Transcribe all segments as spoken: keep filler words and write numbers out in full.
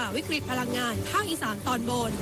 ฝ่าวิกฤตพลังงานภาคอีสานตอนบน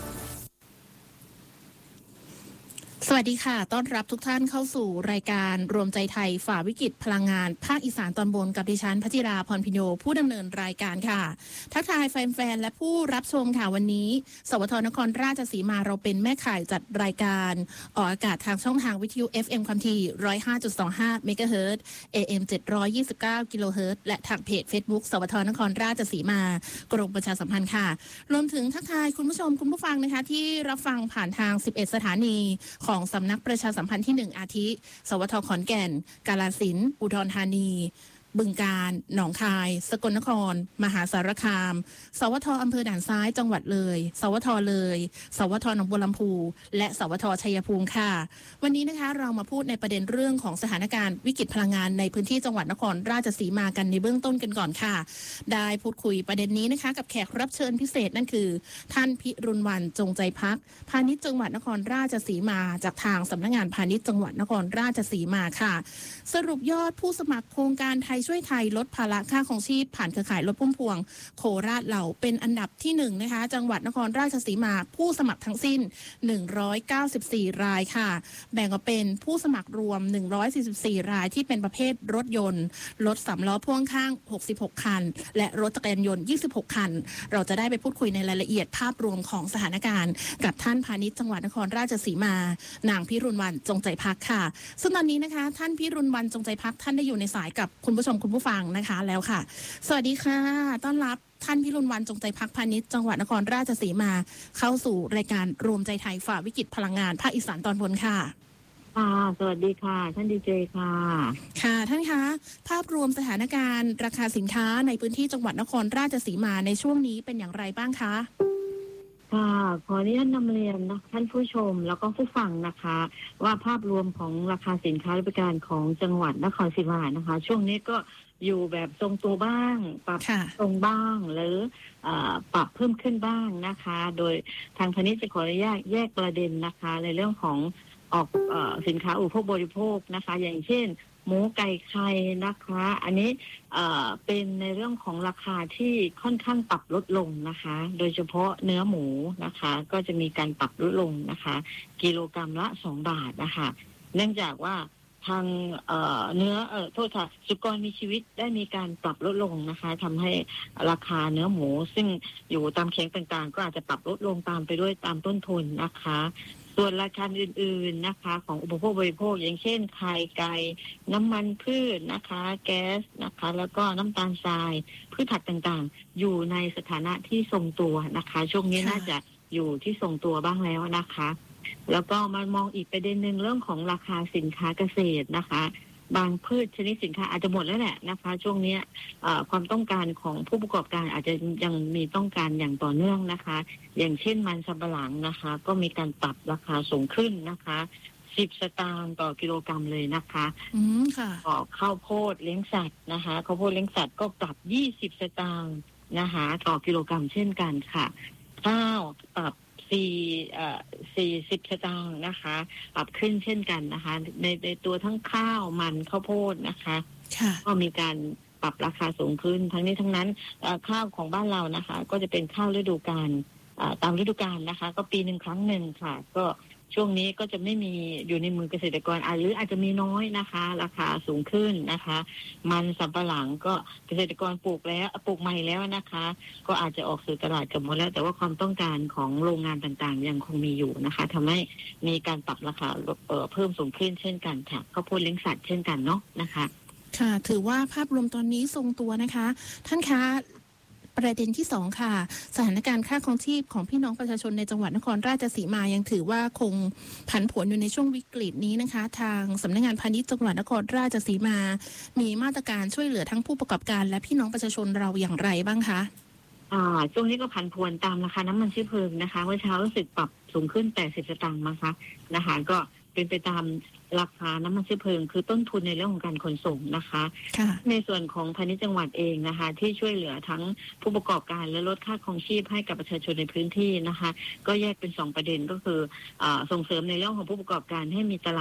สวัสดีค่ะต้อนรับทุกท่านเข้าสู่รายการรวมใจไทยฝ่าวิกฤตพลังงานภาคอีสานตอนบนกับดิฉันพัชราพรพิโยผู้ดำเนินรายการค่ะทักทายแฟนๆและผู้รับชมค่ะวันนี้สวทนครราชสีมาเราเป็นแม่ข่ายจัดรายการออกอากาศทางช่องทางวิทยุ เอฟ เอ็ม ความถี่ หนึ่งร้อยห้าจุดสองห้า เมกะเฮิรตซ์ เอ เอ็ม เจ็ดร้อยยี่สิบเก้า กิโลเฮิรตซ์และทางเพจ Facebook สวทนครราชสีมากรมประชาสัมพันธ์ค่ะรวมถึงทักทายคุณผู้ชมคุณผู้ฟังนะคะที่รับฟังผ่านทางสิบเอ็ดสถานีของสำนักประชาสัมพันธ์ที่หนึ่งอาทิสวทขอนแก่นกาฬสินธุ์อุดรธานีบึงกาฬหนองคายสกลนครมหาสารคามสวทอำเภอด่านซ้ายจังหวัดเลยสวทเลยสวทหนองบัวลำพูและสวทชัยภูมิค่ะวันนี้นะคะเรามาพูดในประเด็นเรื่องของสถานการณ์วิกฤตพลังงานในพื้นที่จังหวัดนครราชสีมากันในเบื้องต้นกันก่อนค่ะได้พูดคุยประเด็นนี้นะคะกับแขกรับเชิญพิเศษนั่นคือท่านพิรุณวรรณจงใจพักพาณิชย์จังหวัดนครราชสีมาจากทางสำนักงานพาณิชย์จังหวัดนครราชสีมาค่ะสรุปยอดผู้สมัครโครงการไทยช่วยไทยลดภาระค่าครองชีพผ่านเครือข่ายรถพุ่มพวงโคราชเหล่าเป็นอันดับที่หนึ่งนะคะจังหวัดนครราชสีมาผู้สมัครทั้งสิ้นหนึ่งร้อยเก้าสิบสี่รายค่ะแบ่งออกเป็นผู้สมัครรวมหนึ่งร้อยสี่สิบสี่รายที่เป็นประเภทรถยนต์รถสามล้อพ่วงข้างหกสิบหกคันและรถจักรยานยนต์ยี่สิบหกคันเราจะได้ไปพูดคุยในรายละเอียดภาพรวมของสถานการณ์กับท่านพาณิชย์จังหวัดนครราชสีมานางพิรุณวรรณจงใจพักค่ะซึ่งตอนนี้นะคะท่านพิรุณวรรณจงใจพักท่านได้อยู่ในสายกับคุณผู้ชมคุณผู้ฟังนะคะแล้วค่ะสวัสดีค่ะต้อนรับท่านพิรุณวรรณจงใจพักพาณิชย์จังหวัดนครราชสีมาเข้าสู่รายการรวมใจไทยฝ่าวิกฤตพลังงานภาคอีสานตอนบนค่ะค่ะสวัสดีค่ะท่านดีเจค่ะค่ะท่านคะภาพรวมสถานการณ์ราคาสินค้าในพื้นที่จังหวัดนครราชสีมาในช่วงนี้เป็นอย่างไรบ้างคะค่ะขออนุญาตนำเรียนนะท่านผู้ชมแล้วก็ผู้ฟังนะคะว่าภาพรวมของราคาสินค้าและบริการของจังหวัดนครศรีธรรมราชนะคะช่วงนี้ก็อยู่แบบทรงตัวบ้างปรับตรงบ้างหรือปรับเพิ่มขึ้นบ้างนะคะโดยทางพาณิชย์จะขออนุญาตแยกประเด็นนะคะในเรื่องของออกเอ่อสินค้าอุปโภคบริโภคนะคะอย่างเช่นหมูไก่ไข่นะคะอันนี้เอ่อเป็นในเรื่องของราคาที่ค่อนข้างปรับลดลงนะคะโดยเฉพาะเนื้อหมูนะคะก็จะมีการปรับลดลงนะคะกิโลกรัมละสองบาทนะคะเนื่องจากว่าทางเอ่อเนื้อเอ่อโทษค่ะสุกรมีชีวิตได้มีการปรับลดลงนะคะทำให้ราคาเนื้อหมูซึ่งอยู่ตามเคียงต่างๆก็อาจจะปรับลดลงตามไปด้วยตามต้นทุนนะคะส่วนราคาอื่นๆนะคะของอุปโภคบริโภคอย่างเช่นไข่ไก่น้ำมันพืชนะคะแก๊สนะคะแล้วก็น้ำตาลทรายพืชผักต่างๆอยู่ในสถานะที่ทรงตัวนะคะช่วงนี้น่าจะอยู่ที่ทรงตัวบ้างแล้วนะคะแล้วก็มามองอีกประเด็นหนึ่งเรื่องของราคาสินค้าเกษตรนะคะบางพืชชนิดสินค้าอาจจะหมดแล้วแหละนะคะช่วงนี้ความต้องการของผู้ประกอบการอาจจะยังมีต้องการอย่างต่อเนื่องนะคะอย่างเช่นมันสำปะหลังนะคะก็มีการปรับราคาสูงขึ้นนะคะสิบสตางค์ต่อกิโลกรัมเลยนะคะอืมค่ะข้าวโพดเลี้ยงสัตว์นะคะข้าวโพดเลี้ยงสัตว์ก็ปรับยี่สิบสตางค์นะคะต่อกิโลกรัมเช่นกันค่ะข้าวปรับสี่เอ่อสี่สิบสตางค์นะคะปรับขึ้นเช่นกันนะคะในในตัวทั้งข้าวมันข้าวโพดนะคะก็มีการปรับราคาสูงขึ้นทั้งนี้ทั้งนั้นข้าวของบ้านเรานะคะก็จะเป็นข้าวฤดูกาลตามฤดูกาลนะคะก็ปีหนึ่งครั้งหนึ่งค่ะก็ช่วงนี้ก็จะไม่มีอยู่ในมือเกษตรกรหรืออาจจะมีน้อยนะคะราคาสูงขึ้นนะคะมันสำปะหลังก็เกษตรกรปลูกแล้วปลูกใหม่แล้วนะคะก็อาจจะออกสู่ตลาดกันหมดแล้วแต่ว่าความต้องการของโรงงานต่างๆยังคงมีอยู่นะคะทำให้มีการปรับราคาเพิ่มสูงขึ้นเช่นกันค่ะข้าวโพดเลี้ยงสัตว์เช่นกันเนาะนะคะค่ะถือว่าภาพรวมตอนนี้ทรงตัวนะคะท่านคะประเด็นที่สองค่ะสถานการณ์ค่าครองชีพของพี่น้องประชาชนในจังหวัดนครราชสีมายังถือว่าคงผันผวนอยู่ในช่วงวิกฤตนี้นะคะทางสำนักงานพาณิชย์จังหวัดนครราชสีมามีมาตรการช่วยเหลือทั้งผู้ประกอบการและพี่น้องประชาชนเราอย่างไรบ้างคะอ่าช่วงนี้ก็ผันผวนตามราคาน้ำมันเชื้อเพลิงนะคะเมื่อเช้ารู้สึกปรับสูงขึ้นแปดสิบสตางค์มาคะนะคะก็เป็นไปตามราคาน้ำมันเชื้อเพลิงคือต้นทุนในเรื่องของการขนส่งนะคะในส่วนของพาณิชย์จังหวัดเองนะคะที่ช่วยเหลือทั้งผู้ประกอบการและลดค่าครองชีพให้กับประชาชนในพื้นที่นะคะก็แยกเป็นสองประเด็นก็คืออ่าส่งเสริมในเรื่องของผู้ประกอบการให้มีตลาด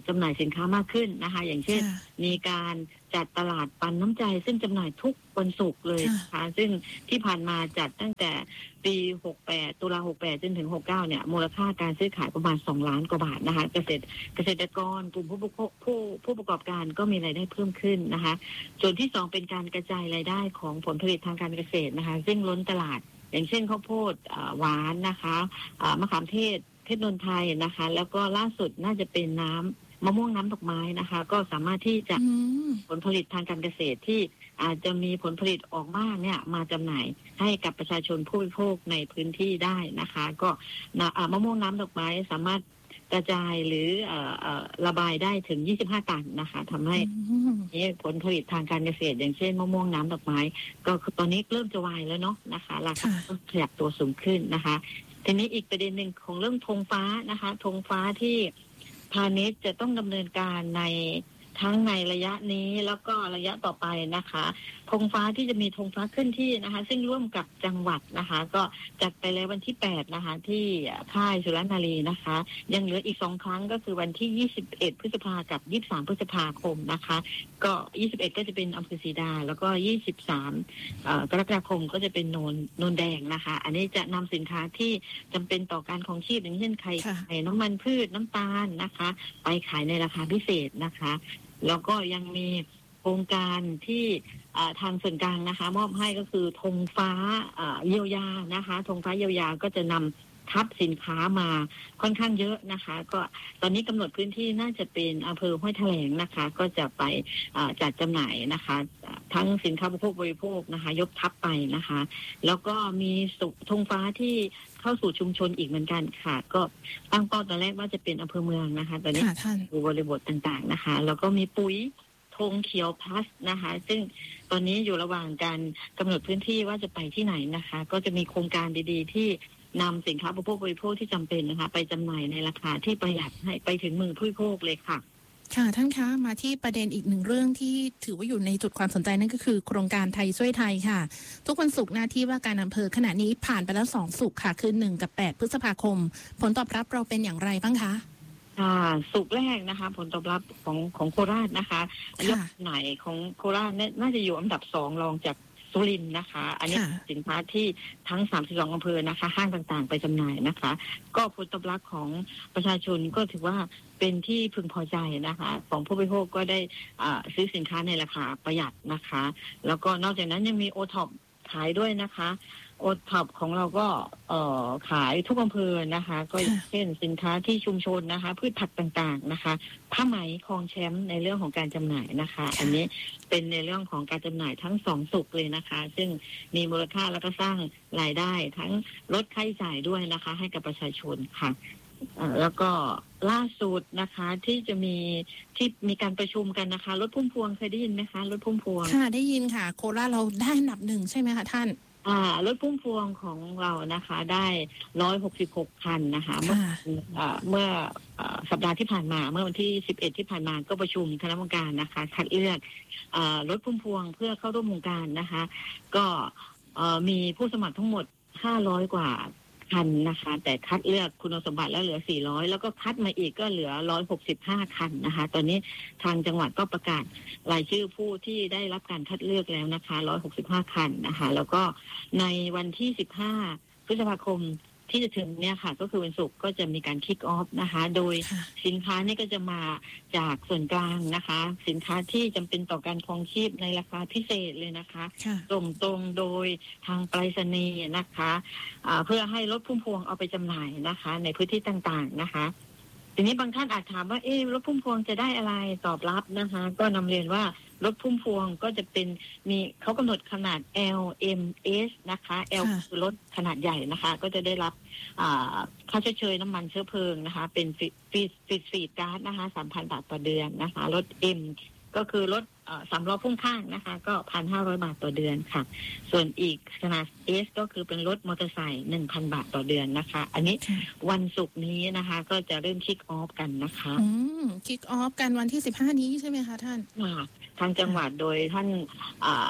จำหน่ายสินค้ามากขึ้นนะคะอย่างเช่นมีการจัดตลาดปันน้ำใจซึ่งจำหน่ายทุกวันศุกร์เลยนะคะซึ่งที่ผ่านมาจัดตั้งแต่ปีหกสิบแปดตุลาหกสิบแปดจนถึงหกสิบเก้าเนี่ยมูลค่าการซื้อขายประมาณสองล้านกว่าบาทนะคะเกษตรเกษตรกรกลุ่มผู้ผู้ผู้ประกอบการก็มีรายได้เพิ่มขึ้นนะคะส่วนที่สองเป็นการกระจายรายได้ของผลผลิตทางการเกษตรนะคะซึ่งล้นตลาดอย่างเช่นข้าวโพดหวานนะคะมะขามเทศเพชรนนทไทยนะคะแล้วก็ล่าสุดน่าจะเป็นน้ำมะม่วงน้ำดอกไม้นะคะก็สามารถที่จะผลผลิตทางการเกษตรที่อาจจะมีผลผลิตออกมากเนี่ยมาจำหน่ายให้กับประชาชนผู้บริโภคในพื้นที่ได้นะคะก็มะม่วงน้ำดอกไม้สามารถกระจายหรือระบายได้ถึงยี่สิบห้าตันนะคะทำให้ผลผลิตทางการเกษตรอย่างเช่นมะม่วงน้ำดอกไม้ก็ตอนนี้เริ่มจะวายแล้วเนาะนะคะราคาก็ขยับตัวสูงขึ้นนะคะทีนี้อีกประเด็นหนึ่งของเรื่องธงฟ้านะคะธงฟ้าที่พาณิชย์จะต้องดำเนินการในทั้งในระยะนี้แล้วก็ระยะต่อไปนะคะธงฟ้าที่จะมีธงฟ้าเคลื่อนที่นะคะซึ่งร่วมกับจังหวัดนะคะก็จัดไปแล้ววันที่แปดนะคะที่ค่ายสุรนารีนะคะยังเหลืออีกสองครั้งก็คือวันที่ยี่สิบเอ็ดพฤษภากับยี่สิบสามพฤษภาคมนะคะก็ยี่สิบเอ็ดก็จะเป็นอำเภอศรีดาแล้วก็ยี่สิบสามเอ่อกรกฎาคมก็จะเป็นโนนโนนแดงนะคะอันนี้จะนำสินค้าที่จำเป็นต่อการครองชีพอย่างเช่นไข่ไข่น้ำมันพืชน้ำตาลนะคะไปขายในราคาพิเศษนะคะแล้วก็ยังมีโครงการที่ทางส่วนกลางนะคะมอบให้ก็คือธงฟ้าเยียวยานะคะธงฟ้าเยียวยาก็จะนำทับสินค้ามาค่อนข้างเยอะนะคะก็ตอนนี้กำหนดพื้นที่น่าจะเป็นอำเภอห้วยแถลงนะคะก็จะไปจัดจำหน่ายนะคะทั้งสินค้าอุปโภคบริโภคนะคะยกทับไปนะคะแล้วก็มีธงฟ้าที่เข้าสู่ชุมชนอีกเหมือนกันค่ะก็ตั้งเป้าตอนแรกว่าจะเป็นอำเภอเมืองนะคะตอนนี้ดูบริบทต่างๆนะคะแล้วก็มีปุ๋ยธงเขียวพลัสนะคะซึ่งตอนนี้อยู่ระหว่างการกำหนดพื้นที่ว่าจะไปที่ไหนนะคะก็จะมีโครงการดีๆที่นำสินค้าอุปโภคบริโภคที่จำเป็นนะคะไปจำหน่ายในราคาที่ประหยัดให้ไปถึงมือผู้บริโภคเลยค่ะค่ะท่านคะมาที่ประเด็นอีกหนึ่งเรื่องที่ถือว่าอยู่ในจุดความสนใจนั่นก็คือโครงการไทยช่วยไทยค่ะทุกวันศุกร์หน้าที่ว่าการอำเภอขณะนี้ผ่านไปแล้วสองศุกร์ค่ะคือหนึ่งกับแปดพฤษภาคมผลตอบรับเราเป็นอย่างไรบ้างคะค่ะศุกร์แรกนะคะผลตอบรับของของโคราชนะคะยอดไหนของโคราชน่าจะอยู่อันดับสองรองจากสุรินทร์นะคะอันนี้สินค้าที่ทั้งสามสิบสองอำเภอนะคะห้างต่างๆไปจำหน่ายนะคะก็ผลตอบรับของประชาชนก็ถือว่าเป็นที่พึงพอใจนะคะของผู้บริโภคก็ได้ซื้อสินค้าในราคาประหยัดนะคะแล้วก็นอกจากนั้นยังมีโอท็อปขายด้วยนะคะโอท็อปของเราก็เอ่อขายทุกอำเภอนะคะก็เช่นสินค้าที่ชุมชนนะคะพืชผักต่างๆนะคะผ้าไหมครองแชมป์ในเรื่องของการจำหน่ายนะคะอันนี้เป็นในเรื่องของการจำหน่ายทั้งสองสุกเลยนะคะซึ่งมีมูลค่าแล้วก็สร้างรายได้ทั้งลดค่าใช้จ่ายด้วยนะคะให้กับประชาชนค่ะแล้วก็ล่าสุดนะคะที่จะมีที่มีการประชุมกันนะคะรถพุ่มพวงเคยได้ยินไหมคะรถพุ่มพวงค่ะได้ยินค่ะโคราชเราได้อันดับหนึ่งใช่ไหมคะท่านอ่ารถพุ่มพวงของเรานะคะได้ร้อยหกสิบหกคันนะคะเมื่อเมื่อสัปดาห์ที่ผ่านมาเมื่อวันที่สิบเอ็ดที่ผ่านมาก็ประชุมคณะกรรมการนะคะคัดเลือกรถพุ่มพวงเพื่อเข้าร่วมโครงการนะคะก็มีผู้สมัครทั้งหมดห้าร้อยกว่าคันนะคะแต่คัดเลือกคุณสมบัติแล้วเหลือสี่ร้อยแล้วก็คัดมาอีกก็เหลือหนึ่งร้อยหกสิบห้าคันนะคะตอนนี้ทางจังหวัดก็ประกาศรายชื่อผู้ที่ได้รับการคัดเลือกแล้วนะคะหนึ่งร้อยหกสิบห้าคันนะคะแล้วก็ในวันที่สิบห้าพฤษภาคมที่จะถึงเนี่ยค่ะก็คือวันศุกร์ก็จะมีการคิกออฟนะคะโดยสินค้านี่ก็จะมาจากส่วนกลางนะคะสินค้าที่จำเป็นต่อการครองชีพในราคาพิเศษเลยนะคะส่งตรงโดยทางไปรษณีย์นะคะะเพื่อให้รถพุ่มพวงเอาไปจำหน่ายนะคะในพื้นที่ต่างๆนะคะทีนี้บางท่านอาจถามว่าเอ๊ะรถพุ่มพวงจะได้อะไรตอบรับนะคะก็นำเรียนว่ารถพุ่มพวงก็จะเป็นมีเขากำหนดขนาด แอล เอ็ม เอส นะคะ L คือรถขนาดใหญ่นะคะก็จะได้รับค่าชดเชยน้ำมันเชื้อเพลิงนะคะเป็นฟิตฟิตฟีดก๊าซนะคะ สามพัน บาทต่อเดือนนะคะรถ M ก็คือรถสามล้อพ่วงข้างนะคะก็ หนึ่งพันห้าร้อย บาทต่อเดือนค่ะส่วนอีกขนาด S ก็คือเป็นรถมอเตอร์ไซค์ หนึ่งพัน บาทต่อเดือนนะคะอันนี้วันศุกร์นี้นะคะก็จะเริ่มคิกออฟกันนะคะอืมคิกออฟกันวันที่สิบห้านี้ใช่ไหมคะท่านทางจังหวัดโดยท่าน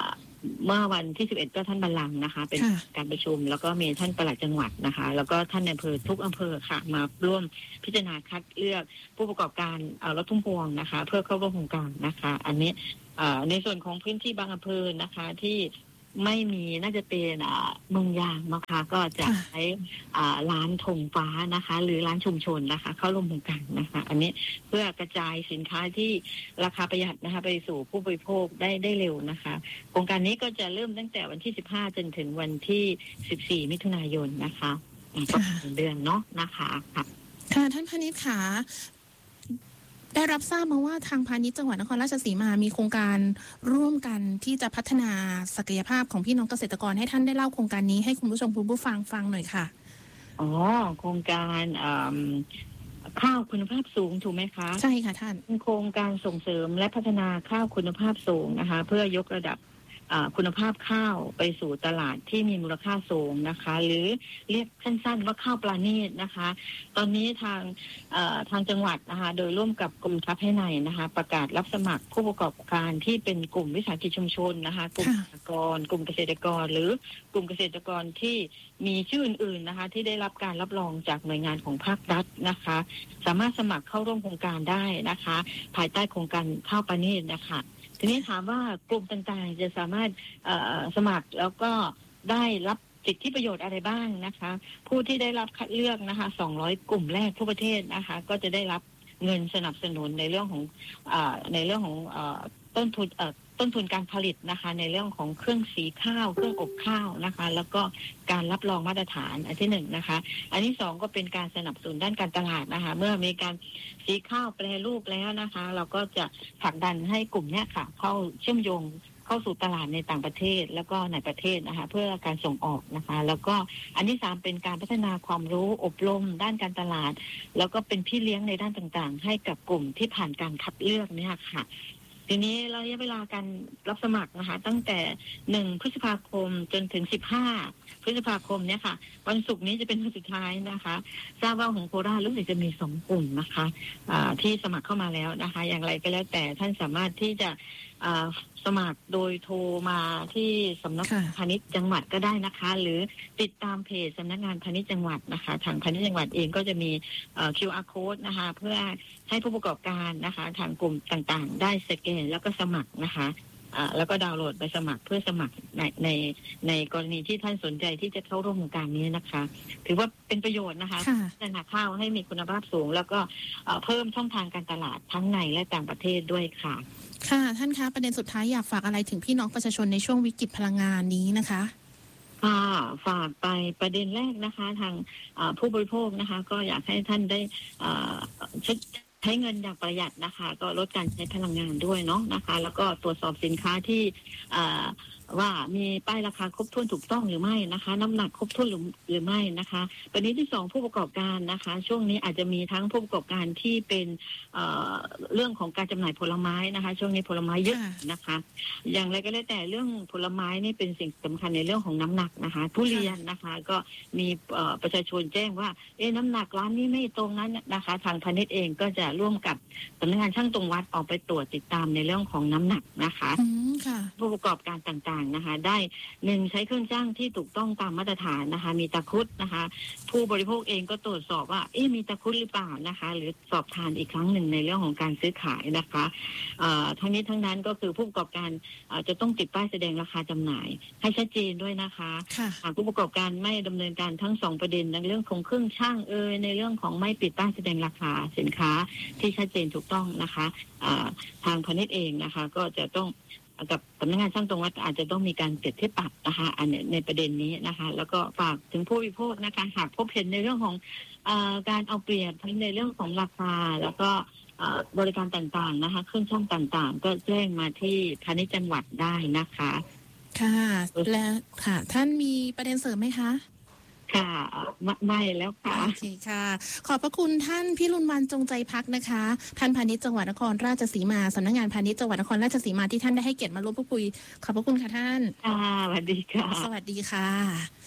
เมื่อวันที่สิบเอ็ดก็ท่านบัลลังก์นะคะเป็นการประชุมแล้วก็มีท่านปลัดจังหวัดนะคะแล้วก็ท่านในอำเภอทุกอำเภอค่ะมาร่วมพิจารณาคัดเลือกผู้ประกอบการรถทุ่งพวงนะคะเพื่อเข้าร่วมโครงการนะคะอันนี้ในส่วนของพื้นที่บางอำเภอนะคะที่ไม่มีน่าจะเป็นเมืองยางนะคะก็จะใช้ร้านธงฟ้านะคะหรือร้านชุมชนนะคะเข้าร่วมโครงการนะคะอันนี้เพื่อกระจายสินค้าที่ราคาประหยัดนะคะไปสู่ผู้บริโภคได้ได้เร็วนะคะโครงการนี้ก็จะเริ่มตั้งแต่วันที่สิบห้าจนถึงวันที่สิบสี่มิถุนายนนะคะก็เป็นเดือนเนาะนะคะค่ะค่ะท่านพาณิชย์ค่ะได้รับทราบมาว่าทางพาณิชย์จังหวัดนครราชสีมามีโครงการร่วมกันที่จะพัฒนาศักยภาพของพี่น้องเกษตรกรให้ท่านได้เล่าโครงการนี้ให้คุณผู้ชมผู้ฟังฟังหน่อยค่ะอ๋อโครงการข้าวคุณภาพสูงถูกไหมคะใช่ค่ะท่านโครงการส่งเสริมและพัฒนาข้าวคุณภาพสูงนะคะเพื่อยกระดับคุณภาพข้าวไปสู่ตลาดที่มีมูลค่าสูงนะคะหรือเรียกสั้นๆว่าข้าวปลาณีตนะคะตอนนี้ทางทางจังหวัดนะคะโดยร่วมกับกรมทรัพย์ภายในนะคะประกาศรับสมัครผู้ประกอบการที่เป็นกลุ่มวิสาหกิจชุมชนนะคะกลุ่มเกษตรกรกลุ่มเกษตรกรหรือกลุ่มเกษตรกรที่มีชื่ออื่นๆนะคะที่ได้รับการรับรองจากหน่วยงานของภาครัฐนะคะสามารถสมัครเข้าร่วมโครงการได้นะคะภายใต้โครงการข้าวปลาณีตนะคะทีนี้ถามว่ากลุ่มต่างๆจะสามารถสมัครแล้วก็ได้รับสิทธิประโยชน์อะไรบ้างนะคะผู้ที่ได้รับคัดเลือกนะคะสองร้อยกลุ่มแรกทั่วประเทศนะคะก็จะได้รับเงินสนับสนุนในเรื่องของในเรื่องของต้นทุนต้นทุนการผลิตนะคะในเรื่องของเครื่องสีข้าวเครื่องอบข้าวนะคะแล้วก็การรับรองมาตรฐานอันที่หนึ่งนะคะอันที่สองก็เป็นการสนับสนุนด้านการตลาดนะคะเมื่อมีการสีข้าวแปรรูปแล้วนะคะเราก็จะผลักดันให้กลุ่มนี้ค่ะเข้าเชื่อมโยงเข้าสู่ตลาดในต่างประเทศแล้วก็ในประเทศนะคะเพื่อการส่งออกนะคะแล้วก็อันที่สามเป็นการพัฒนาความรู้อบรมด้านการตลาดแล้วก็เป็นพี่เลี้ยงในด้านต่างๆให้กับกลุ่มที่ผ่านการคัดเลือกเนี่ยค่ะทีนี้ระยะเวลาการรับสมัครนะคะตั้งแต่หนึ่งพฤษภาคมจนถึงสิบห้าพฤษภาคมเนี่ยค่ะวันศุกร์นี้จะเป็นวันสุดท้ายนะคะทราบว่าของโคราชรู้สึกจะมีสองกลุ่มนะคะที่สมัครเข้ามาแล้วนะคะอย่างไรก็แล้วแต่ท่านสามารถที่จะสมัครโดยโทรมาที่สำนักพาณิชย์จังหวัดก็ได้นะคะหรือติดตามเพจสำนักงานพาณิชย์จังหวัดนะคะทางพาณิชย์จังหวัดเองก็จะมี คิว อาร์ code นะคะเพื่อให้ผู้ประกอบการนะคะทางกลุ่มต่างๆได้สแกนแล้วก็สมัครนะคะแล้วก็ดาวน์โหลดไปสมัครเพื่อสมัครในในในกรณีที่ท่านสนใจที่จะเข้าร่วมโครงการนี้นะคะถือว่าเป็นประโยชน์นะคะพัฒนาข้าวให้มีคุณภาพสูงแล้วก็เพิ่มช่องทางการตลาดทั้งในและต่างประเทศด้วยค่ะค่ะท่านคะประเด็นสุดท้ายอยากฝากอะไรถึงพี่น้องประชาชนในช่วงวิกฤตพลังงานนี้นะคะค่ะฝากไปประเด็นแรกนะคะทางผู้บริโภคนะคะก็อยากให้ท่านได้ใช้เงินอย่างประหยัดนะคะก็ลดการใช้พลังงานด้วยเนาะนะคะแล้วก็ตรวจสอบสินค้าที่ว่ามีป้ายราคาครบถ้วนถูกต้องหรือไม่นะคะน้ำหนักครบถ้วนหรือหรือไม่นะคะประเด็นที่สองผู้ประกอบการนะคะช่วงนี้อาจจะมีทั้งผู้ประกอบการที่เป็นเอ่อเรื่องของการจำหน่ายผลไม้นะคะช่วงนี้ผลไม้เยอะนะคะอย่างไรก็แล้วแต่เรื่องผลไม้นี่เป็นสิ่งสำคัญในเรื่องของน้ำหนักนะคะทุเรียนนะคะก็มีประชาชนแจ้งว่าเอ๊ะน้ำหนักร้านนี้ไม่ตรงนั้นนะคะทางพาณิชย์เองก็จะร่วมกับสำนักงานช่างตรงวัดออกไปตรวจติดตามในเรื่องของน้ำหนักนะคะผู้ประกอบการต่างๆนะคะได้หนึ่งใช้เครื่องจ้างที่ถูกต้องตามมาตรฐานนะคะมีตะครุดนะคะผู้บริโภคเองก็ตรวจสอบว่าเอ๊ะมีตะครุดหรือเปล่านะคะหรือสอบทานอีกครั้งหนึ่งในเรื่องของการซื้อขายนะคะทั้งนี้ทั้งนั้นก็คือผู้ประกอบการจะต้องติดป้ายแสดงราคาจำหน่ายให้ชัดเจนด้วยนะคะหากผู้ประกอบการไม่ดำเนินการทั้งสองประเด็นในเรื่องของเครื่องช่างเอ่ยในเรื่องของไม่ปิดป้ายแสดงราคาสินค้าที่ชัดเจนถูกต้องนะคะทางพาณิชย์เองนะคะก็จะต้องกับสำนักงานช่างตรงวัดอาจจะต้องมีการเปรียบเทียบปรับนะคะอันในประเด็นนี้นะคะแล้วก็ฝากถึงผู้บริโภคนะคะหากพบเห็นในเรื่องของเอ่อการเอาเปรียบทั้งในเรื่องของราคาแล้วก็บริการต่างๆนะคะเครื่องช่างต่างๆก็แจ้งมาที่พาณิชย์จังหวัดได้นะคะค่ะและค่ะท่านมีประเด็นเสริมไหมคะค่ะไม่แล้วค่ะโอเคค่ะขอบพระคุณท่านพี่รุนวันจงใจพักนะคะท่านพาณิชย์จังหวัดนครราชสีมาสำนักงานพาณิชย์จังหวัดนครราชสีมาที่ท่านได้ให้เกียรติมาร่วมพูดคุยขอบพระคุณค่ะท่านค่ะสวัสดีค่ะสวัสดีค่ะค่ะ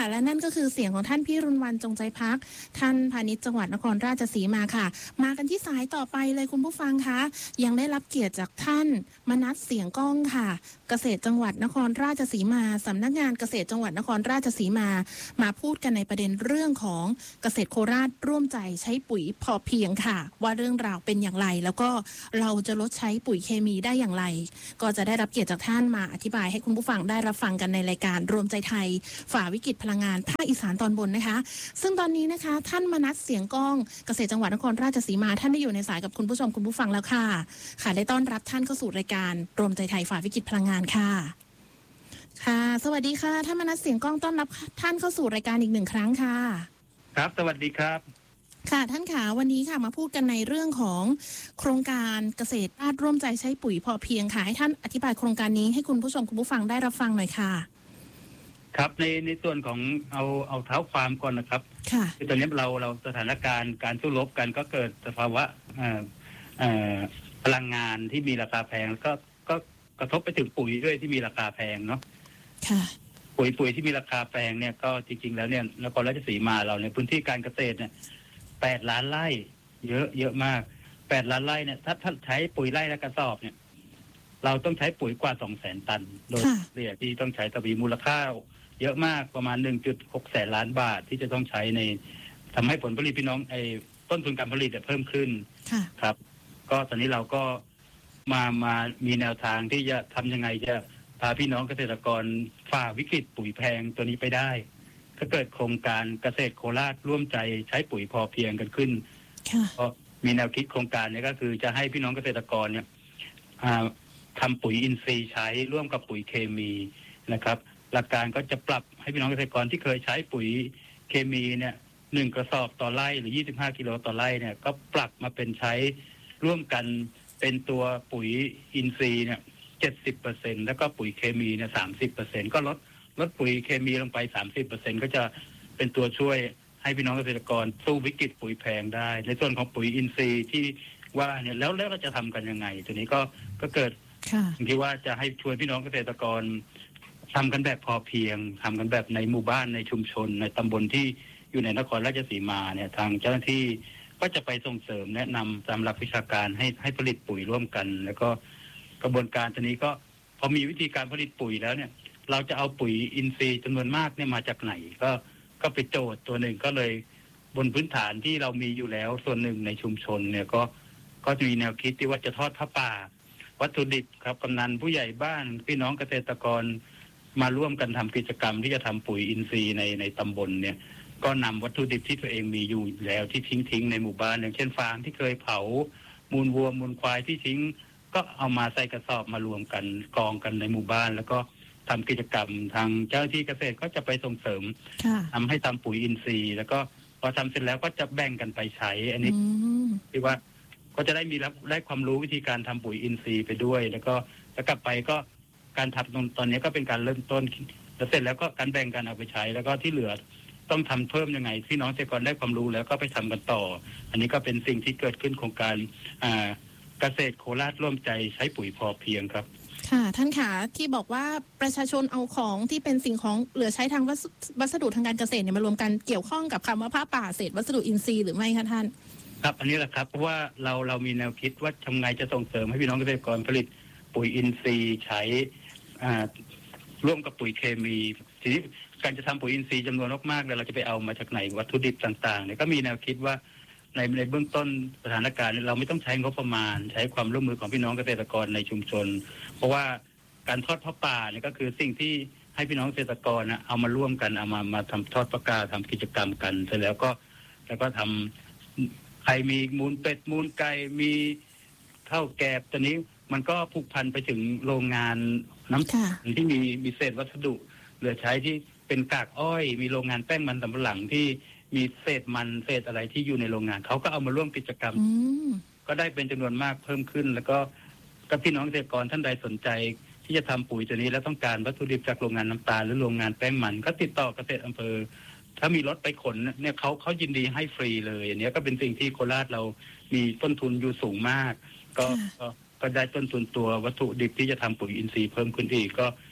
และนั่นก็คือเสียงของท่านพี่รุณวรรณจงใจพักท่านพาณิชย์จังหวัดนครราชสีมาค่ะมากันที่สายต่อไปเลยคุณผู้ฟังคะยังได้รับเกียรติจากท่านมนัสเสียงก้องค่ะเกษตรจังหวัดนครราชสีมาสำนักงานเกษตรจังหวัดนครราชสีมามาพูดกันในประเด็นเรื่องของเกษตรโคราชร่วมใจใช้ปุ๋ยพอเพียงค่ะว่าเรื่องราวเป็นอย่างไรแล้วก็เราจะลดใช้ปุ๋ยเคมีได้อย่างไรก็จะได้รับเกียรติจากท่านมาอธิบายให้คุณผู้ฟังได้รับฟังกันในรายการรวมใจไทยฝ่าวิกฤตพลังงานภาคอีสานตอนบนนะคะซึ่งตอนนี้นะคะท่านมนัสเสียงก้องเกษตรจังหวัดนครราชสีมาท่านได้อยู่ในสายกับคุณผู้ชมคุณผู้ฟังแล้วค่ะค่ะได้ต้อนรับท่านเข้าสู่รายการรวมใจไทยฝ่าวิกฤตพลังงานค่ะค่ะสวัสดีค่ะท่านมนัสเสียงก้องต้อนรับท่านเข้าสู่รายการอีกหนึ่งครั้งค่ะครับสวัสดีครับค่ะท่านขาวันนี้ค่ะมาพูดกันในเรื่องของโครงการเกษตรราชร่วมใจใช้ปุ๋ยพอเพียงค่ะให้ท่านอธิบายโครงการนี้ให้คุณผู้ชมคุณผู้ฟังได้รับฟังหน่อยค่ะครับในในส่วนของเอาเอาเท้าความก่อนนะครับค่ะคือตอนนี้เราเราสถานการณ์การสู้รบกันก็เกิดสภาวะเอ่อเอ่อพลังงานที่มีราคาแพงก็ก็กระทบไปถึงปุ๋ยด้วยที่มีราคาแพงเนาะค่ะปุ๋ยปุ๋ยที่มีราคาแพงเนี่ยก็จริงๆแล้วเนี่ยนครราชสีมาเราในพื้นที่การเกษตรเนี่ยแปดล้านไร่เยอะเยอะมากแปดล้านไร่เนี่ยถ้าถ้าใช้ปุ๋ยไร่ละกระสอบเนี่ยเราต้องใช้ปุ๋ยกว่าสองแสนตันโดยเฉลี่ยที่ต้องใช้ต่อปีมูลค่าเยอะมากประมาณ หนึ่งจุดหก แสนล้านบาทที่จะต้องใช้ในทำให้ผลผลิตพี่น้องไอ้ต้นทุนการผลิตเพิ่มขึ้นครับก็ตอนนี้เราก็มามามีแนวทางที่จะทำยังไงจะพาพี่น้องเกษตรกรฝ่าวิกฤตปุ๋ยแพงตัวนี้ไปได้ก็เกิดโครงการเกษตรโคราชร่วมใจใช้ปุ๋ยพอเพียงกันขึ้นก็มีแนวคิดโครงการนี้ก็คือจะให้พี่น้องเกษตรกรเนี่ยทำปุ๋ยอินทรีย์ใช้ร่วมกับปุ๋ยเคมีนะครับหลักการก็จะปรับให้พี่น้องเกษตรกรที่เคยใช้ปุ๋ยเคมีเนี่ยหนึ่งกระสอบต่อไร่หรือยี่สิบห้ากิโลต่อไร่เนี่ยก็ปรับมาเป็นใช้ร่วมกันเป็นตัวปุ๋ยอินทรีย์เนี่ยเจ็ดสิบเปอร์เซ็นต์แล้วก็ปุ๋ยเคมีเนี่ยสามสิบเปอร์เซ็นต์ก็ลดลดปุ๋ยเคมีลงไป สามสิบเปอร์เซ็นต์ ก็จะเป็นตัวช่วยให้พี่น้องเกษตรกรสู้วิกฤตปุ๋ยแพงได้ในส่วนของปุ๋ยอินทรีย์ที่ว่าเนี่ยแล้วแล้วเราจะทำกันยังไงตัวนี้ก็ก็เกิดที่ว่าจะให้ช่วยพี่น้องเกษตรกรทำกันแบบพอเพียงทำกันแบบในหมู่บ้านในชุมชนในตำบลที่อยู่ในนครราชสีมาเนี่ยทางเจ้าหน้าที่ก็จะไปส่งเสริมแนะนำตามหลักวิชาการให้ให้ผลิตปุ๋ยร่วมกันแล้วก็กระบวนการตัวนี้ก็พอมีวิธีการผลิตปุ๋ยแล้วเนี่ยเราจะเอาปุ๋ยอินทรีย์จำนวนมากเนี่ยมาจากไหนก็ก็ไปโจทย์ตัวหนึ่งก็เลยบนพื้นฐานที่เรามีอยู่แล้วส่วนหนึ่งในชุมชนเนี่ยก็ก็จะมีแนวคิดที่ว่าจะทอดผ้าป่าวัตถุดิบครับกำนันผู้ใหญ่บ้านพี่น้องเกษตรกรมาร่วมกันทำกิจกรรมที่จะทำปุ๋ยอินทรีย์ในในตำบลเนี่ยก็นำวัตถุดิบที่ตัวเองมีอยู่แล้วที่ทิ้งทิ้งในหมู่บ้านอย่างเช่นฟางที่เคยเผามูลวัวมูลควายที่ทิ้งก็เอามาใส่กระสอบมารวมกันกองกันในหมู่บ้านแล้วก็ทำกิจกรรมทางเจ้าหน้าที่เกษตรก็จะไปส่งเสริมทำให้ทำปุ๋ยอินทรีย์แล้วก็พอทำเสร็จแล้วก็จะแบ่งกันไปใช้อันนี้ที่ว่าก็จะได้มีรับได้ความรู้วิธีการทำปุ๋ยอินทรีย์ไปด้วยแล้วก็แล้วกลับไปก็การทำตอนนี้ก็เป็นการเริ่มต้นแล้วเสร็จแล้วก็การแบ่งกันเอาไปใช้แล้วก็ที่เหลือต้องทำเพิ่มยังไงพี่น้องเกษตรกรได้ความรู้แล้วก็ไปทำกันต่ออันนี้ก็เป็นสิ่งที่เกิดขึ้นโครงการเกษตรโคราชร่วมใจใช้ปุ๋ยพอเพียงครับค่ะท่านขาที่บอกว่าประชาชนเอาของที่เป็นสิ่งของเหลือใช้ทางวัสดุทางการเกษตรเนี่ยมารวมกันเกี่ยวข้องกับคำว่าผ้าป่าเศษวัสดุอินทรีย์หรือไม่คะท่านครับอันนี้แหละครับเพราะว่าเราเรามีแนวคิดว่าทำไงจะส่งเสริมให้พี่น้องเกษตรกรผลิตปุ๋ยอินทรีย์ใช้ร่วมกับปุ๋ยเคมีทีนี้การจะทำปุ๋ยอินทรีย์จำนวนมากๆเนี่ยเราจะไปเอามาจากไหนวัตถุดิบต่างๆเนี่ยก็มีแนวคิดว่าในในเบื้องต้นสถานการณ์เราไม่ต้องใช้งบประมาณใช้ความร่วมมือของพี่น้องเกษตรกรในชุมชนเพราะว่าการทอดผ้าป่าเนี่ยก็คือสิ่งที่ให้พี่น้องเกษตรกรนะเอามาร่วมกันเอามามาทำทอดผ้ากาทำกิจกรรมกันเสร็จแล้วก็แล้วก็ทำใครมีมูลเป็ดมูลไก่มีข้าวแกบตอนนี้มันก็ผูกพันไปถึงโรงงานน้ำที่มีมีเศษวัสดุเหลือใช้ที่เป็นกากอ้อยมีโรงงานแป้งมันสำปะหลังที่มีเศษมันเศษอะไรที่อยู่ในโรงงานเขาก็เอามาร่วมกิจกรรมก็ได้เป็นจำนวนมากเพิ่มขึ้นแล้วก็กับพี่น้องเกษตรกรท่านใดสนใจที่จะทำปุ๋ยตัวนี้แล้วต้องการวัตถุดิบจากโรงงานน้ำตาลหรือโรงงานแป้งมันก็ติดต่อเกษตรอำเภอถ้ามีรถไปขนเนี่ยเขาเขายินดีให้ฟรีเลยอันนี้ก็เป็นสิ่งที่โคราชเรามีต้นทุนอยู่สูงมากก็ก็ได้ต้นทุนตัววัตถุดิบที่จะทำปุ๋ยอินทรีย์เพิ่มขึ้นอีกก็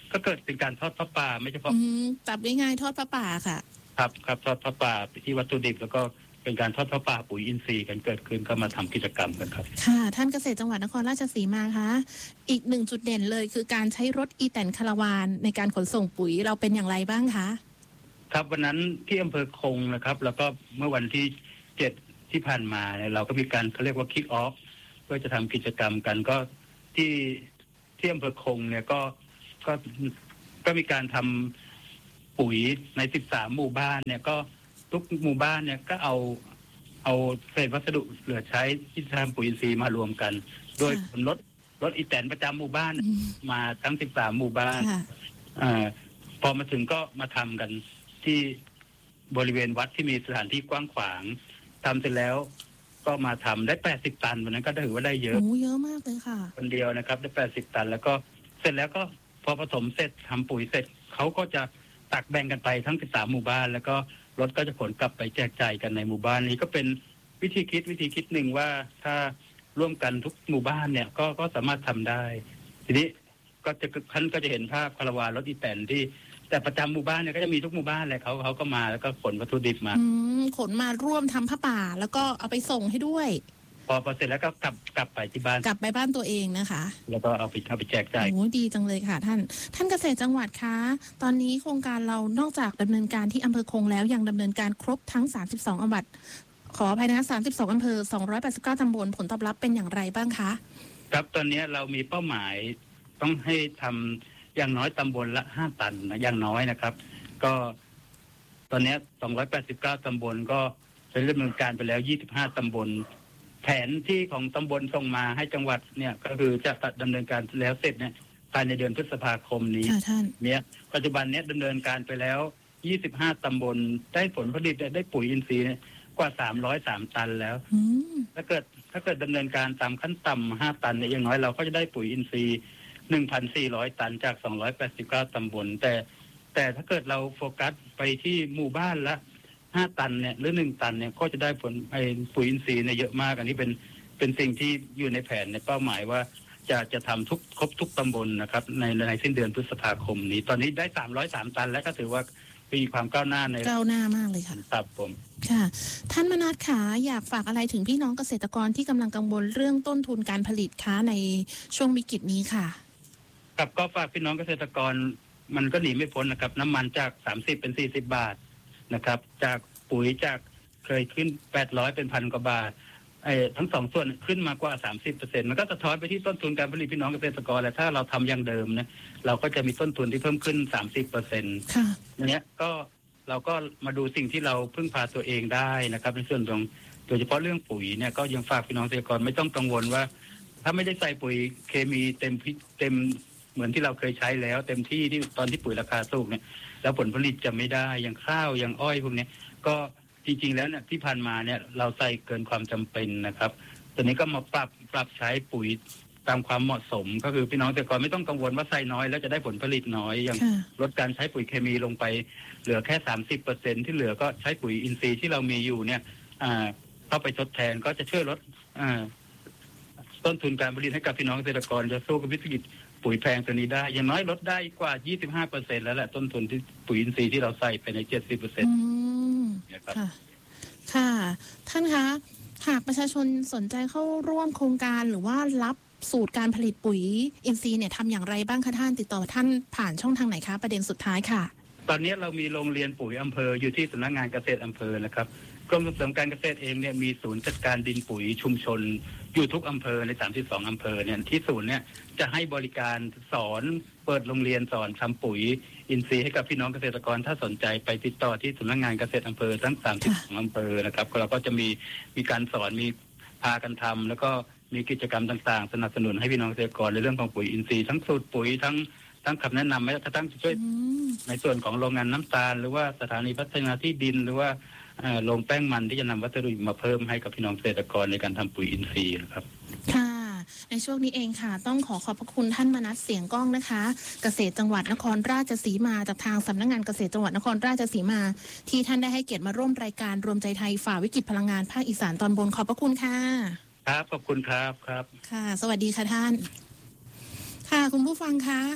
ก็เกิดเป็นการทอดพระป่าไม่เฉพาะอืมจับง่ายๆทอดพระป่าค่ะครับครับทอดพระป่าที่วัตถุดิบแล้วก็เป็นการทอดพระป่าปุ๋ยอินทรีย์กันเกิดขึ้นก็มาทำกิจกรรมกันครับค่ะท่านเกษตรจังหวัดนครราชสีมาคะอีกหนึ่งจุดเด่นเลยคือการใช้รถอีแตนคาราวานในการขนส่งปุ๋ยเราเป็นอย่างไรบ้างคะครับวันนั้นที่อำเภอคงนะครับ แล้วก็เมื่อวันที่เจ็ดที่ผ่านมาเนี่ยเราก็มีการเขาเรียกว่าคิกออฟเพื่อจะทำกิจกรรมกันก็ที่ที่อำเภอคงเนี่ยก็ก็ก็มีการทำปุ๋ยในสิบสามหมู่บ้านเนี่ยก็ทุกหมู่บ้านเนี่ยก็เอาเอาเศษวัสดุเหลือใช้ที่ทำปุ๋ยอินทรีย์มารวมกัน โดยรถรถอีแตนประจำหมู่บ้านมาทั้งสิบสามหมู่บ้านอ่าพอมาถึงก็มาทำกันที่บริเวณวัดที่มีสถานที่กว้างขวางทำเสร็จแล้วก็มาทำได้แปดสิบตันวันนั้นก็ถือว่าได้เยอะโอ้เยอะมากเลยค่ะคนเดียวนะครับได้แปดสิบตันแล้วก็เสร็จแล้วก็พอผสมเสร็จทำปุ๋ยเสร็จเขาก็จะตักแบ่งกันไปทั้งสิบสามหมู่บ้านแล้วก็รถก็จะขนกลับไปแจกจ่ายกันในหมู่บ้านนี้ก็เป็นวิธีคิดวิธีคิดหนึ่งว่าถ้าร่วมกันทุกหมู่บ้านเนี่ยก็ก็สามารถทำได้ทีนี้ก็จะท่านก็จะเห็นภาพคาราวานรถอีแตนที่แต่ประจำหมู่บ้านเนี่ยก็จะมีทุกหมู่บ้านเลยเขาเขาก็มาแล้วก็ขนวัตถุดิบมาขนมาร่วมทำผ้าป่าแล้วก็เอาไปส่งให้ด้วยพอพอเสร็จแล้วก็กลับกลับไปที่บ้านกลับไปบ้านตัวเองนะคะแล้วก็เอาไปเอาไปแจกจ่ายโอ้ดีจังเลยค่ะท่านท่านเกษตรจังหวัดคะตอนนี้โครงการเรานอกจากดำเนินการที่อำเภอคงแล้วยังดำเนินการครบทั้งสามสิบสองจังหวัดขออภัยนะสามสิบสองอำเภอสองร้อยแปดสิบเก้าตำบลผลตอบรับเป็นอย่างไรบ้างคะครับตอนนี้เรามีเป้าหมายต้องให้ทำอย่างน้อยตำบลละห้าตันนะอย่างน้อยนะครับก็ตอนนี้สองร้อยแปดสิบเก้าตำบลก็ได้ดำเนินการไปแล้วยี่สิบห้าตำบลแผนที่ของตำบลส่งมาให้จังหวัดเนี่ยก็คือจะดำเนินการแล้วเสร็จเนี่ยภายในเดือนพฤษภาคมนี้เนี่ยปัจจุบันเนี้ยดำเนินการไปแล้วยี่สิบห้าตำบลได้ผลผลิตได้ปุ๋ยอินทรีย์กว่าสามร้อยสามตันแล้วถ้าเกิดถ้าเกิดดำเนินการตามขั้นต่ำห้าตันเนี่ยอย่างน้อยเราก็จะได้ปุ๋ยอินทรีย์หนึ่งพันสี่ร้อยตันจากสองร้อยแปดสิบเก้าตำบลแต่แต่ถ้าเกิดเราโฟกัสไปที่หมู่บ้านละห้าตันเนี่ยหรือหนึ่งตันเนี่ยก็จะได้ผลไอ้ปุ๋ยอินทรีย์เนี่ยเยอะมากอันนี้เป็นเป็นสิ่งที่อยู่ในแผนในเป้าหมายว่าจะจะทำทุกครบทุกตำบลนะครับในในสิ้นเดือนพฤษภาคมนี้ตอนนี้ได้สามร้อยสามตันแล้วก็ถือว่ามีความก้าวหน้าในก้าวหน้ามากเลยค่ะครับผมค่ะท่านมนัสขาอยากฝากอะไรถึงพี่น้องเกษตรกรที่กำลังกังวลเรื่องต้นทุนการผลิตคะในช่วงวิกฤตนี้ค่ะครับก็ฝากพี่น้องเกษตรกรมันก็หนีไม่พ้นนะครับน้ำมันจากสามสิบเป็นสี่สิบบาทนะครับจากปุ๋ยจากเคยขึ้นแปดร้อยเป็นพันกว่าบาทไอ้ทั้งสองส่วนขึ้นมากว่า สามสิบเปอร์เซ็นต์ มันก็สะท้อนไปที่ต้นทุนการผลิตพี่น้องเกษตรกรและถ้าเราทำอย่างเดิมนะเราก็จะมีต้นทุนที่เพิ่มขึ้น สามสิบเปอร์เซ็นต์ค่ะเนี้ยก็เราก็มาดูสิ่งที่เราพึ่งพาตัวเองได้นะครับในส่วนของโดยเฉพาะเรื่องปุ๋ยเนี่ยก็ยังฝากพี่น้องเกษตรกรไม่ต้องกังวลว่าถ้าไม่ได้ใส่ปุ๋ยเคมีเต็มเต็มเหมือนที่เราเคยใช้แล้วเต็มที่ที่ตอนที่ปุ๋ยราคาสูงเนี่ยแล้วผลผลิตจะไม่ได้อย่างข้าวอย่างอ้อยพวกนี้ก็จริงๆแล้วเนี่ยที่ผ่านมาเนี่ยเราใส่เกินความจำเป็นนะครับตอนนี้ก็มาปรับปรับใช้ปุ๋ยตามความเหมาะสมก็คือพี่น้องเกษตรกรไม่ต้องกังวลว่าใส่น้อยแล้วจะได้ผลผลิตน้อยอย่างลดการใช้ปุ๋ยเคมีลงไปเหลือแค่สามสิบเปอร์เซ็นต์ที่เหลือก็ใช้ปุ๋ยอินทรีย์ที่เรามีอยู่เนี่ยเข้าไปทดแทนก็จะช่วยลดต้นทุนการผลิตให้กับพี่น้องเกษตรกรจะสู้กับวิกฤตปุ๋ยแพงตัวนี้ได้อย่างน้อยลดได้กว่า ยี่สิบห้าเปอร์เซ็นต์ แล้วแหละต้นทุนที่ปุ๋ยอินทรีย์ที่เราใส่ไปใน เจ็ดสิบเปอร์เซ็นต์นะครับค่ะท่านคะหากประชาชนสนใจเข้าร่วมโครงการหรือว่ารับสูตรการผลิตปุ๋ยอินทรีย์เนี่ยทำอย่างไรบ้างคะท่านติดต่อท่านผ่านช่องทางไหนคะประเด็นสุดท้ายค่ะตอนนี้เรามีโรงเรียนปุ๋ยอำเภออยู่ที่สำนักงานเกษตรอำเภอนะครับกรมส่งเสริมการเกษตรเองเนี่ยมีศูนย์จัดการดินปุ๋ยชุมชนอยู่ทุกอำเภอในสามสิบสองอำเภอเนี่ยที่ศูนย์เนี่ยจะให้บริการสอนเปิดโรงเรียนสอนทำปุ๋ยอินทรีย์ให้กับพี่น้องเกษตรกรถ้าสนใจไปติดต่อที่สำนักงานเกษตรอำเภอทั้งสามสิบสองอำเภอนะครับเราก็จะมีมีการสอนมีพากันทำแล้วก็มีกิจกรรมต่างๆสนับสนุนให้พี่น้องเกษตรกรในเรื่องของปุ๋ยอินทรีย์ทั้งสูตรปุ๋ยทั้งทั้งคำแนะนำแม้กระทั่งช่วยในส่วนของโรงงานน้ำตาลหรือว่าสถานีพัฒนาที่ดินหรือว่าโรงแป้งมันที่จะนำวัสดุมาเพิ่มให้กับพี่น้องเกษตรกรในการทำปุ๋ยอินทรีย์นะครับค่ะในช่วงนี้เองค่ะต้องขอขอบพระคุณท่านมนัสเสียงก้องนะคะเกษตรจังหวัดนครราชสีมาจากทางสำนักงานเกษตรจังหวัดนครราชสีมาที่ท่านได้ให้เกียรติมาร่วมรายการรวมใจไทยฝ่าวิกฤตพลังงานภาคอีสานตอนบนขอบพระคุณค่ะครับขอบคุณครับครับค่ะสวัสดีค่ะท่านค่ะคุณผู้ฟังคะ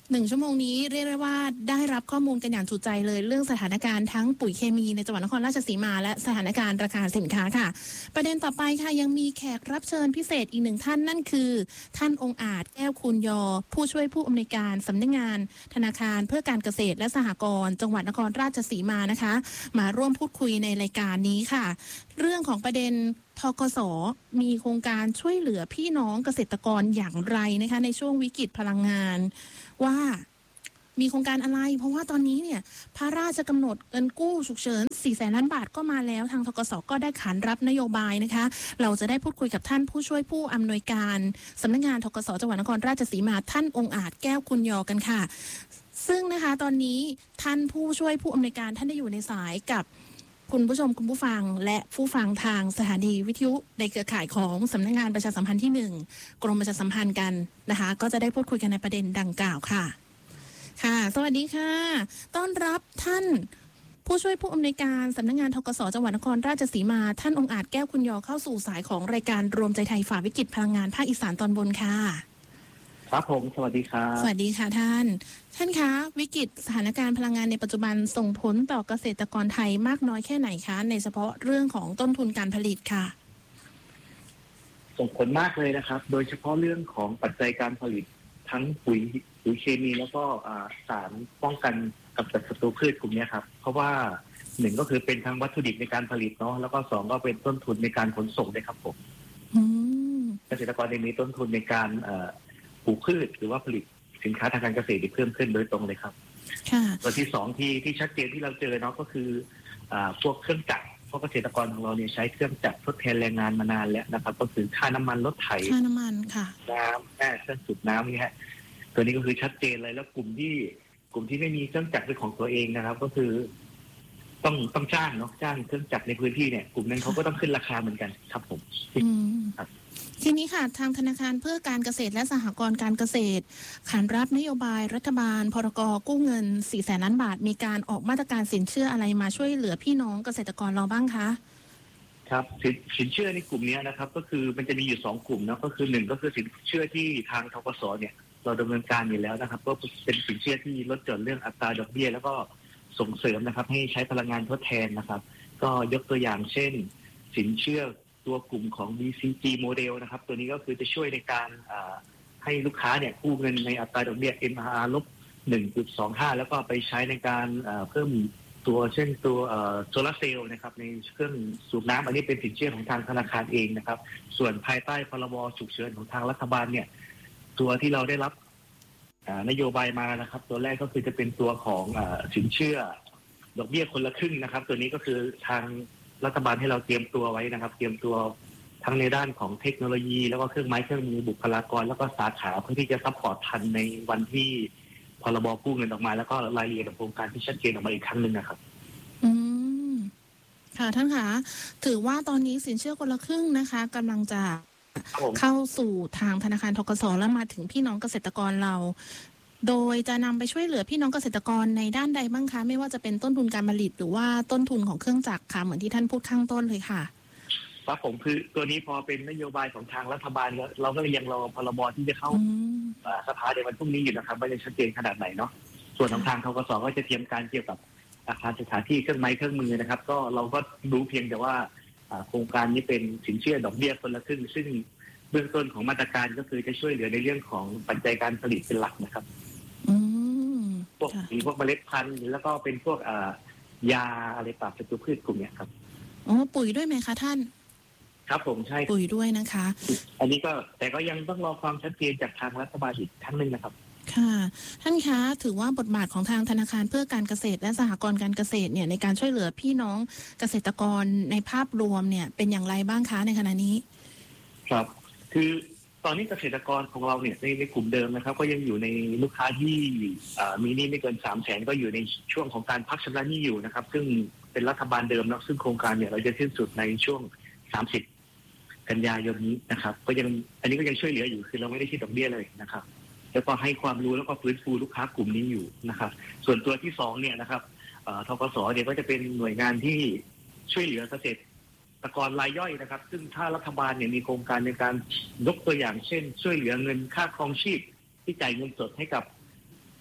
หนึ่งชั่วโมงนี้เรียกได้ว่าได้รับข้อมูลกันอย่างจุใจเลยเรื่องสถานการณ์ทั้งปุ๋ยเคมีในจังหวัดนครราชสีมาและสถานการณ์ราคาสินค้าค่ะประเด็นต่อไปค่ะยังมีแขกรับเชิญพิเศษอีกหนึ่งท่านนั่นคือท่านองค์อาจแก้วคูณยอผู้ช่วยผู้อำนวยการสำนักงานธนาคารเพื่อการเกษตรและสหกรณ์จังหวัดนครราชสีมานะคะมาร่วมพูดคุยในรายการนี้ค่ะเรื่องของประเด็นธกส.มีโครงการช่วยเหลือพี่น้องเกษตรกรอย่างไรนะคะในช่วงวิกฤตพลังงานว่ามีโครงการอะไรเพราะว่าตอนนี้เนี่ยพระราชกำหนดเงินกู้ฉุกเฉินสี่แสนล้านบาทก็มาแล้วทางธกส.ก็ได้ขานรับนโยบายนะคะเราจะได้พูดคุยกับท่านผู้ช่วยผู้อำนวยการสำนักงานธกส.จังหวัดนครราชสีมาท่านองค์อาจแก้วคุณยอกันค่ะซึ่งนะคะตอนนี้ท่านผู้ช่วยผู้อำนวยการท่านได้อยู่ในสายกับคุณผู้ชมคุณผู้ฟังและผู้ฟังทางสถานีวิทยุในเครือข่ายของสำนักงานประชาสัมพันธ์ที่หนึ่งกรมประชาสัมพันธ์กันนะคะก็จะได้พูดคุยกันในประเด็นดังกล่าวค่ะค่ะสวัสดีค่ะต้อนรับท่านผู้ช่วยผู้อำนวยการสำนักงานธกส.จังหวัดนครราชสีมาท่านองค์อาจแก้วคุณยอเข้าสู่สายของรายการรวมใจไทยฝ่าวิกฤตพลังงานภาคอีสานตอนบนค่ะครับผมสวัสดีครับสวัสดีค่ะท่านท่านคะวิกฤตสถานการณ์พลังงานในปัจจุบันส่งผลต่อเกษตรกรไทยมากน้อยแค่ไหนคะในเฉพาะเรื่องของต้นทุนการผลิตค่ะส่งผลมากเลยนะครับโดยเฉพาะเรื่องของปัจจัยการผลิตทั้งปุ๋ยปุ๋ยเคมีแล้วก็สารป้องกันกำจัดศัตรูพืชกลุ่มนี้ครับเพราะว่าหนึ่งก็คือเป็นทั้งวัตถุดิบในการผลิตเนาะแล้วก็สองก็เป็นต้นทุนในการขนส่งด้วยครับผมเกษตรกรจะมีต้นทุนในการปลูกพืชหรือว่าผลิตสินค้าทางการเกษตรที่เพิ่มขึ้นโดยตรงเลยครับตัวที่สองที่ที่ชัดเจนที่เราเจอเนาะก็คือพวกเครื่องจักรเพราะเกษตรกรของเราเนี่ยใช้เครื่องจักรทดแทนแรงงานมานานแล้วนะครับก็คือค่าน้ำมันรถไถค่าน้ำมันค่ะน้ำแค่เครื่องสูบน้ำนี่ฮะตัวนี้ก็คือชัดเจนเลยแล้วกลุ่มที่กลุ่มที่ไม่มีเครื่องจักรเป็นของตัวเองนะครับก็คือต้องต้องจ้างเนาะจ้างเครื่องจักรในพื้นที่เนี่ยกลุ่มนั้นเขาก็ต้องขึ้นราคาเหมือนกันครับผมครับทีนี้ค่ะทางธนาคารเพื่อการเกษตรและสหกรณ์การเกษตรขานรับนโยบายรัฐบาลพรก.กู้เงินสี่แสนล้านบาทมีการออกมาตรการสินเชื่ออะไรมาช่วยเหลือพี่น้องเกษตรกรเราบ้างคะครับสินสินเชื่อในกลุ่มนี้นะครับก็คือมันจะมีอยู่สองกลุ่มนะก็คือหนึ่งก็คือสินเชื่อที่ทางธกส.เนี่ยเราดำเนินการอยู่แล้วนะครับก็เป็นสินเชื่อที่ลดหย่อนเรื่องอัตราดอกเบี้ยแล้วก็ส่งเสริมนะครับให้ใช้พลังงานทดแทนนะครับก็ยกตัวอย่างเช่นสินเชื่อตัวกลุ่มของ บี ซี จี โมเดลนะครับตัวนี้ก็คือจะช่วยในการให้ลูกค้าเนี่ยกู้เงินในอัตราดอกเบี้ย เอ็ม อาร์ ลบ หนึ่งจุดสองห้า แล้วก็ไปใช้ในการเพิ่มตัวเช่นตัวโซลาร์เซลล์นะครับในเครื่องสูบน้ำอันนี้เป็นสินเชื่อของทางธนาคารเองนะครับส่วนภายใต้พรบฉุกเฉินของทางรัฐบาลเนี่ยตัวที่เราได้รับนโยบายมานะครับตัวแรกก็คือจะเป็นตัวของสินเชื่อดอกเบี้ยคนละครึ่งนะครับตัวนี้ก็คือทางรัฐบาลให้เราเตรียมตัวไว้นะครับเตรียมตัวทั้งในด้านของเทคโนโลยีแล้วก็เครื่องไม้เครื่องมือบุคลากรแล้วก็สาขาเพื่อที่จะซัพพอร์ตทันในวันที่พรบกู้เงินออกมาแล้วก็รายละเอียดของโครงการที่ชัดเจนออกมาอีกครั้งหนึ่งนะครับอืมค่ะท่านคะถือว่าตอนนี้สินเชื่อคนละครึ่งนะคะกำลังจะเข้าสู่ทางธนาคารธกส.แล้วมาถึงพี่น้องเกษตรกรเราโดยจะนำไปช่วยเหลือพี่น้องเกษตรกรในด้านใดบ้างคะไม่ว่าจะเป็นต้นทุนการผลิตหรือว่าต้นทุนของเครื่องจักรค่ะเหมือนที่ท่านพูดข้างต้นเลยค่ะครับผมคือตัวนี้พอเป็นนโยบายของทางรัฐบาลเราก็เลยยังรอพรบที่จะเข้าสภาในวันพรุ่งนี้อยู่นะครับว่าจะชัดเจนขนาดไหนเนาะส่วนของทางธกส.ก็จะเตรียมการเกี่ยวกับอาคารสถานที่เครื่องไม้เครื่องมือนะครับก็เราก็รู้เพียงแต่ว่าโครงการนี้เป็นสินเชื่อดอกเบี้ยคนละครึ่งซึ่งเบื้องต้นของมาตรการก็คือจะช่วยเหลือในเรื่องของปัจจัยการผลิตเป็นหลักนะครับพวกมีพวกเมล็ดพันธุ์แล้วก็เป็นพวกยาอะไรปราบศัตรูพืชกลุ่มนี้ครับอ๋อปุ๋ยด้วยไหมคะท่านครับผมใช่ปุ๋ยด้วยนะคะอันนี้ก็แต่ก็ยังต้องรอความชัดเจนจากทางรัฐบาลอีกทั้งนึงนะครับค่ะท่านคะถือว่าบทบาทของทางธนาคารเพื่อการเกษตรและสหกรณ์การเกษตรเนี่ยในการช่วยเหลือพี่น้องเกษตรกรในภาพรวมเนี่ยเป็นอย่างไรบ้างคะในขณะนี้ครับคือตอนนี้เกษตรกรของเราเนี่ยในในกลุ่มเดิมนะครับก็ยังอยู่ในลูกค้าที่มีหนี้ไม่เกินสามแสนก็อยู่ในช่วงของการพักชำระหนี้อยู่นะครับซึ่งเป็นรัฐบาลเดิมนะซึ่งโครงการเนี่ยเราจะสิ้นสุดในช่วงสามสิบกันยายนนี้นะครับก็ยังอันนี้ก็ยังช่วยเหลืออยู่คือเราไม่ได้คิดดอกเบี้ยเลยนะครับแล้วก็ให้ความรู้แล้วก็ฟื้นฟูลูกค้ากลุ่มนี้อยู่นะครับส่วนตัวที่สองเนี่ยนะครับธกส.เนี่ยก็จะเป็นหน่วยงานที่ช่วยเหลือเกษตรกรรายย่อยนะครับซึ่งถ้ารัฐบาลเนี่ยมีโครงการในการยกตัวอย่างเช่นช่วยเหลือเงินค่าครองชีพที่จ่ายเงินสดให้กับเ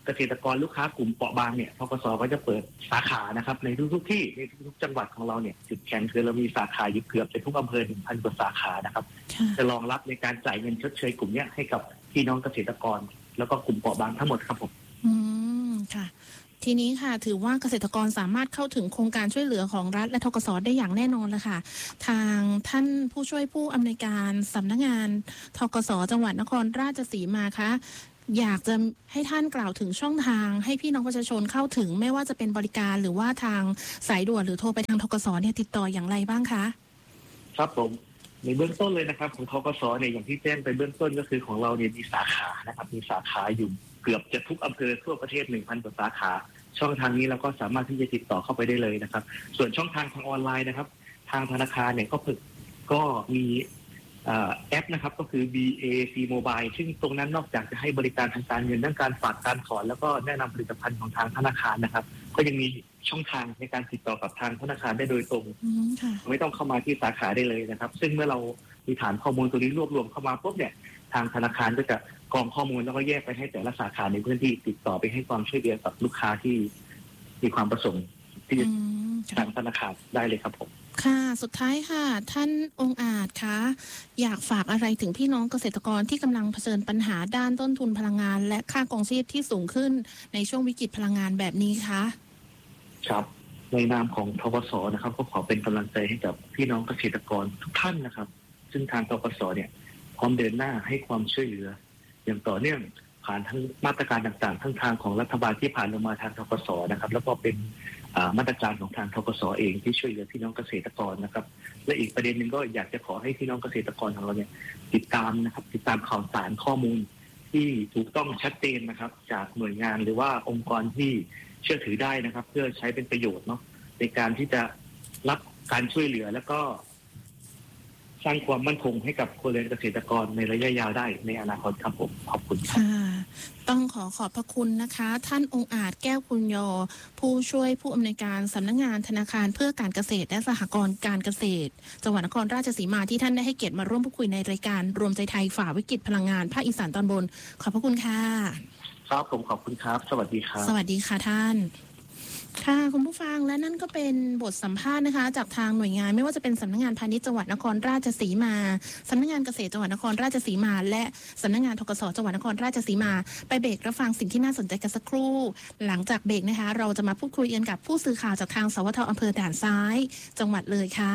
เกษตรกรลูกค้ากลุ่มเปราะบางเนี่ยธกสก็จะเปิดสาขานะครับในทุกๆที่ในทุกๆจังหวัดของเราเนี่ยจุดแข็งคือเรามีสาขาอยู่เกือบจะทุกอำเภอ หนึ่งพัน กว่าสาขานะครับจะรองรับในการจ่ายเงินชดเชยกลุ่มนี้ให้กับพี่น้องเกษตรกรแล้วก็กลุ่มเปราะบางทั้งหมดครับผมอืมค่ะทีนี้ค่ะถือว่าเกษตรกรสามารถเข้าถึงโครงการช่วยเหลือของรัฐและธกสได้อย่างแน่นอนเลยค่ะทางท่านผู้ช่วยผู้อำนวยการสำนักงานธกสจังหวัดนครราชสีมาคะอยากจะให้ท่านกล่าวถึงช่องทางให้พี่น้องประชาชนเข้าถึงไม่ว่าจะเป็นบริการหรือว่าทางสายด่วนหรือโทรไปทางธกสเนี่ยติดต่ออย่างไรบ้างคะครับผมในเบื้องต้นเลยนะครับของธกสเนี่ยอย่างที่แจ้งไปเบื้องต้นก็คือของเราเนี่ยมีสาขานะครับมีสาขาอยู่เกือบจะทุกอำเภอทั่วประเทศ หนึ่งพัน กว่าสาขาช่องทางนี้เราก็สามารถที่จะติดต่อเข้าไปได้เลยนะครับส่วนช่องทางทางออนไลน์นะครับทางธนาคารเนี่ยก็ฝึกก็มีแอปนะครับก็คือ บี เอ ซี Mobile ซึ่งตรงนั้นนอกจากจะให้บริการทางการเงินทั้งการฝากการถอนแล้วก็แนะนำผลิตภัณฑ์ของทางธนาคารนะครับก็ยังมีช่องทางในการติดต่อกับทางธนาคารได้โดยตรงไม่ต้องเข้ามาที่สาขาได้เลยนะครับซึ่งเมื่อเรามีฐานข้อมูลตัวนี้รวบรวมเข้ามาปุ๊บเนี่ยทางธนาคารก็จะกรองข้อมูลแล้วก็แยกไปให้แต่ละสาขาในพื้นที่ติดต่อไปให้ความช่วยเหลือกับลูกค้าที่มีความประสงค์ที่จะทางธนาคารได้เลยครับผมค่ะสุดท้ายค่ะท่านองค์อาจคะอยากฝากอะไรถึงพี่น้องเกษตรกรที่กำลังเผชิญปัญหาด้านต้นทุนพลังงานและค่าครองชีพที่สูงขึ้นในช่วงวิกฤตพลังงานแบบนี้คะครับในนามของธกสนะครับก็ขอเป็นกำลังใจให้กับพี่น้องเกษตรกรทุกท่านนะครับซึ่งทางธกสเนี่ยพร้อมเดินหน้าให้ความช่วยเหลืออย่างต่อเนื่องผ่านทั้งมาตรการต่างๆทั้งทางของรัฐบาลที่ผ่านลงมาทางธกสนะครับแล้วก็เป็นมาตรการของทางธกสเองที่ช่วยเหลือพี่น้องเกษตรกรนะครับและอีกประเด็นหนึ่งก็อยากจะขอให้พี่น้องเกษตรกรของเราเนี่ยติดตามนะครับติดตามข่าวสารข้อมูลที่ถูกต้องชัดเจนนะครับจากหน่วยงานหรือว่าองค์กรที่เชื่อถือได้นะครับเพื่อใช้เป็นประโยชน์เนาะในการที่จะรับการช่วยเหลือแล้วก็สร้างความมั่นคงให้กับครัวเรือนเกษตรกรในระยะยาวได้ในอนาคตครับผมขอบคุณครับต้องขอขอบพระคุณนะคะท่านองค์อาจแก้วคุณยอผู้ช่วยผู้อำนวยการสำนักงานธนาคารเพื่อการเกษตรและสหกรณ์การเกษตรจังหวัดนครราชสีมาที่ท่านได้ให้เกียรติมาร่วมพูดคุยในรายการรวมใจไทยฝ่าวิกฤตพลังงานภาคอีสานตอนบนขอบพระคุณค่ะครับผมขอบคุณครับสวัสดีครับสวัสดีค่ะท่านค่ะคุณผู้ฟังและนั่นก็เป็นบทสัมภาษณ์นะคะจากทางหน่วยงานไม่ว่าจะเป็นสำนักงานพาณิชย์จังหวัดนครราชสีมาสำนักงานเกษตรจังหวัดนครราชสีมาและสำนักงานธกสจังหวัดนครราชสีมาไปเบรกรับฟังสิ่งที่น่าสนใจกันสักครู่หลังจากเบรกนะคะเราจะมาพูดคุยกันกับผู้สื่อข่าวจากทางสวทอำเภอด่านซ้ายจังหวัดเลยค่ะ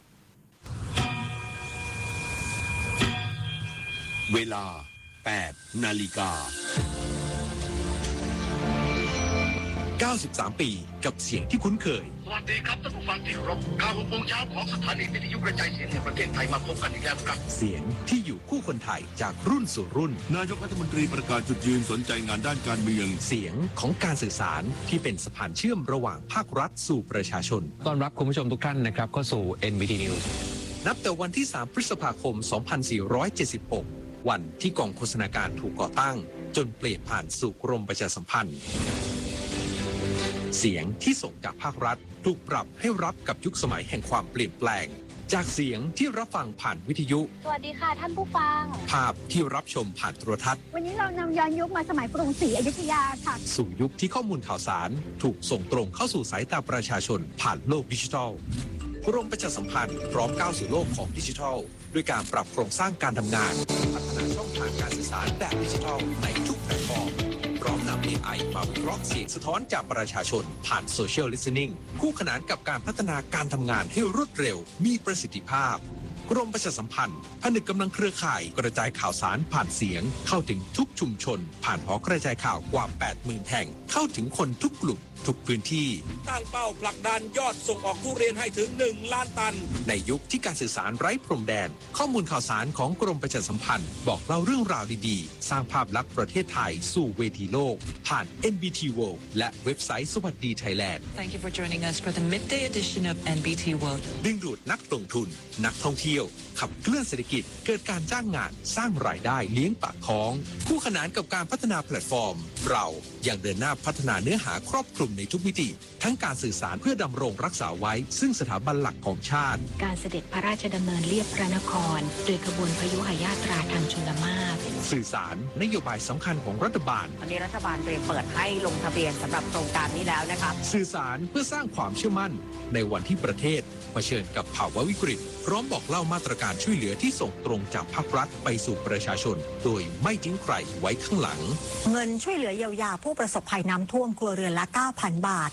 เวลา แปด นาฬิกาเก้าสิบสาม ปีกับเสียงที่คุ้นเคยสวัสดีครับท่านผู้ฟังที่เคารพข่าวหกโมงเช้าของสถานีวิทยุกระจายเสียงแห่งประเทศไทยมาพบกันอีกแล้วครับเสียงที่อยู่คู่คนไทยจากรุ่นสู่รุ่นนายกรัฐมนตรีประกาศจุดยืนสนใจงานด้านการเมืองเสียงของการสื่อสารที่เป็นสะพานเชื่อมระหว่างภาครัฐสู่ประชาชนต้อนรับคุณผู้ชมทุกท่านนะครับเข้าสู่ เอ็น บี ที News นับแต่วันที่สามพฤษภาคมสองพันสี่ร้อยเจ็ดสิบหกวันที่กองโฆษณาการถูกก่อตั้งจนเปลี่ยนผ่านสู่กรมประชาสัมพันธ์เสียงที่ส่งจากภาครัฐถูกปรับให้รับกับยุคสมัยแห่งความเปลี่ยนแปลงจากเสียงที่รับฟังผ่านวิทยุสวัสดีค่ะท่านผู้ฟังภาพที่รับชมผ่านโทรทัศน์วันนี้เรานำย้อนยุคมาสมัยกรุงศรีอยุธยาค่ะสู่ยุคที่ข้อมูลข่าวสารถูกส่งตรงเข้าสู่สายตาประชาชนผ่านโลกดิจิทัลกรมประชาสัมพันธ์พร้อมก้าวสู่โลกของดิจิทัลด้วยการปรับโครงสร้างการทำงานพัฒนาช่องทางการสื่อสารแบบดิจิทัลในทุกแพลตฟอร์มพร้อมนำ เอ ไอ มาวิเคราะห์เสียงสะท้อนจากประชาชนผ่านโซเชียลลิสติ้งคู่ขนานกับการพัฒนาการทำงานให้รวดเร็วมีประสิทธิภาพกรมประชาสัมพันธ์ผนึกกำลังเครือข่ายกระจายข่าวสารผ่านเสียงเข้าถึงทุกชุมชนผ่านหอกระจายข่าวกว่า แปดหมื่น แห่งเข้าถึงคนทุกกลุ่มทุกพื้นที่ตั้งเป้าผลักดันยอดส่งออกทุเรียนให้ถึงหนึ่งล้านตันในยุคที่การสื่อสารไร้พรมแดนข้อมูลข่าวสารของกรมประชาสัมพันธ์บอกเล่าเรื่องราวดีๆสร้างภาพลักษณ์ประเทศไทยสู่เวทีโลกผ่าน เอ็น บี ที World และเว็บไซต์สวัสดีไทยแลนด์ Thank you for joining us for the midday edition of เอ็น บี ที World ดึงดูดนักลงทุนนักท่องเที่ยวขับเคลื่อนเศรษฐกิจเกิดการจ้างงานสร้างรายได้เลี้ยงปากท้องคู่ขนานกับการพัฒนาแพลตฟอร์มเรายังเดินหน้าพัฒนาเนื้อหาครอบคลุมในทุกมิติทั้งการสื่อสารเพื่อดำรงรักษาไว้ซึ่งสถาบันหลักของชาติการเสด็จพระราชดำเนินเลียบพระนครโดยขบวนพยุหยาตราทางชลมาศสื่อสารนโยบายสำคัญของรัฐบาลตอนนี้รัฐบาลเตรียมเปิดให้ลงทะเบียนสำหรับโครงการนี้แล้วนะครับสื่อสารเพื่อสร้างความเชื่อมั่นในวันที่ประเทศเผชิญกับภาวะวิกฤตพร้อมบอกเล่ามาตรการช่วยเหลือที่ส่งตรงจากภาครัฐไปสู่ประชาชนโดยไม่ทิ้งใครไว้ข้างหลังเงินช่วยเหลือเยียวยาผู้ประสบภัยน้ำท่วมครัวเรือนละ เก้าพัน บาท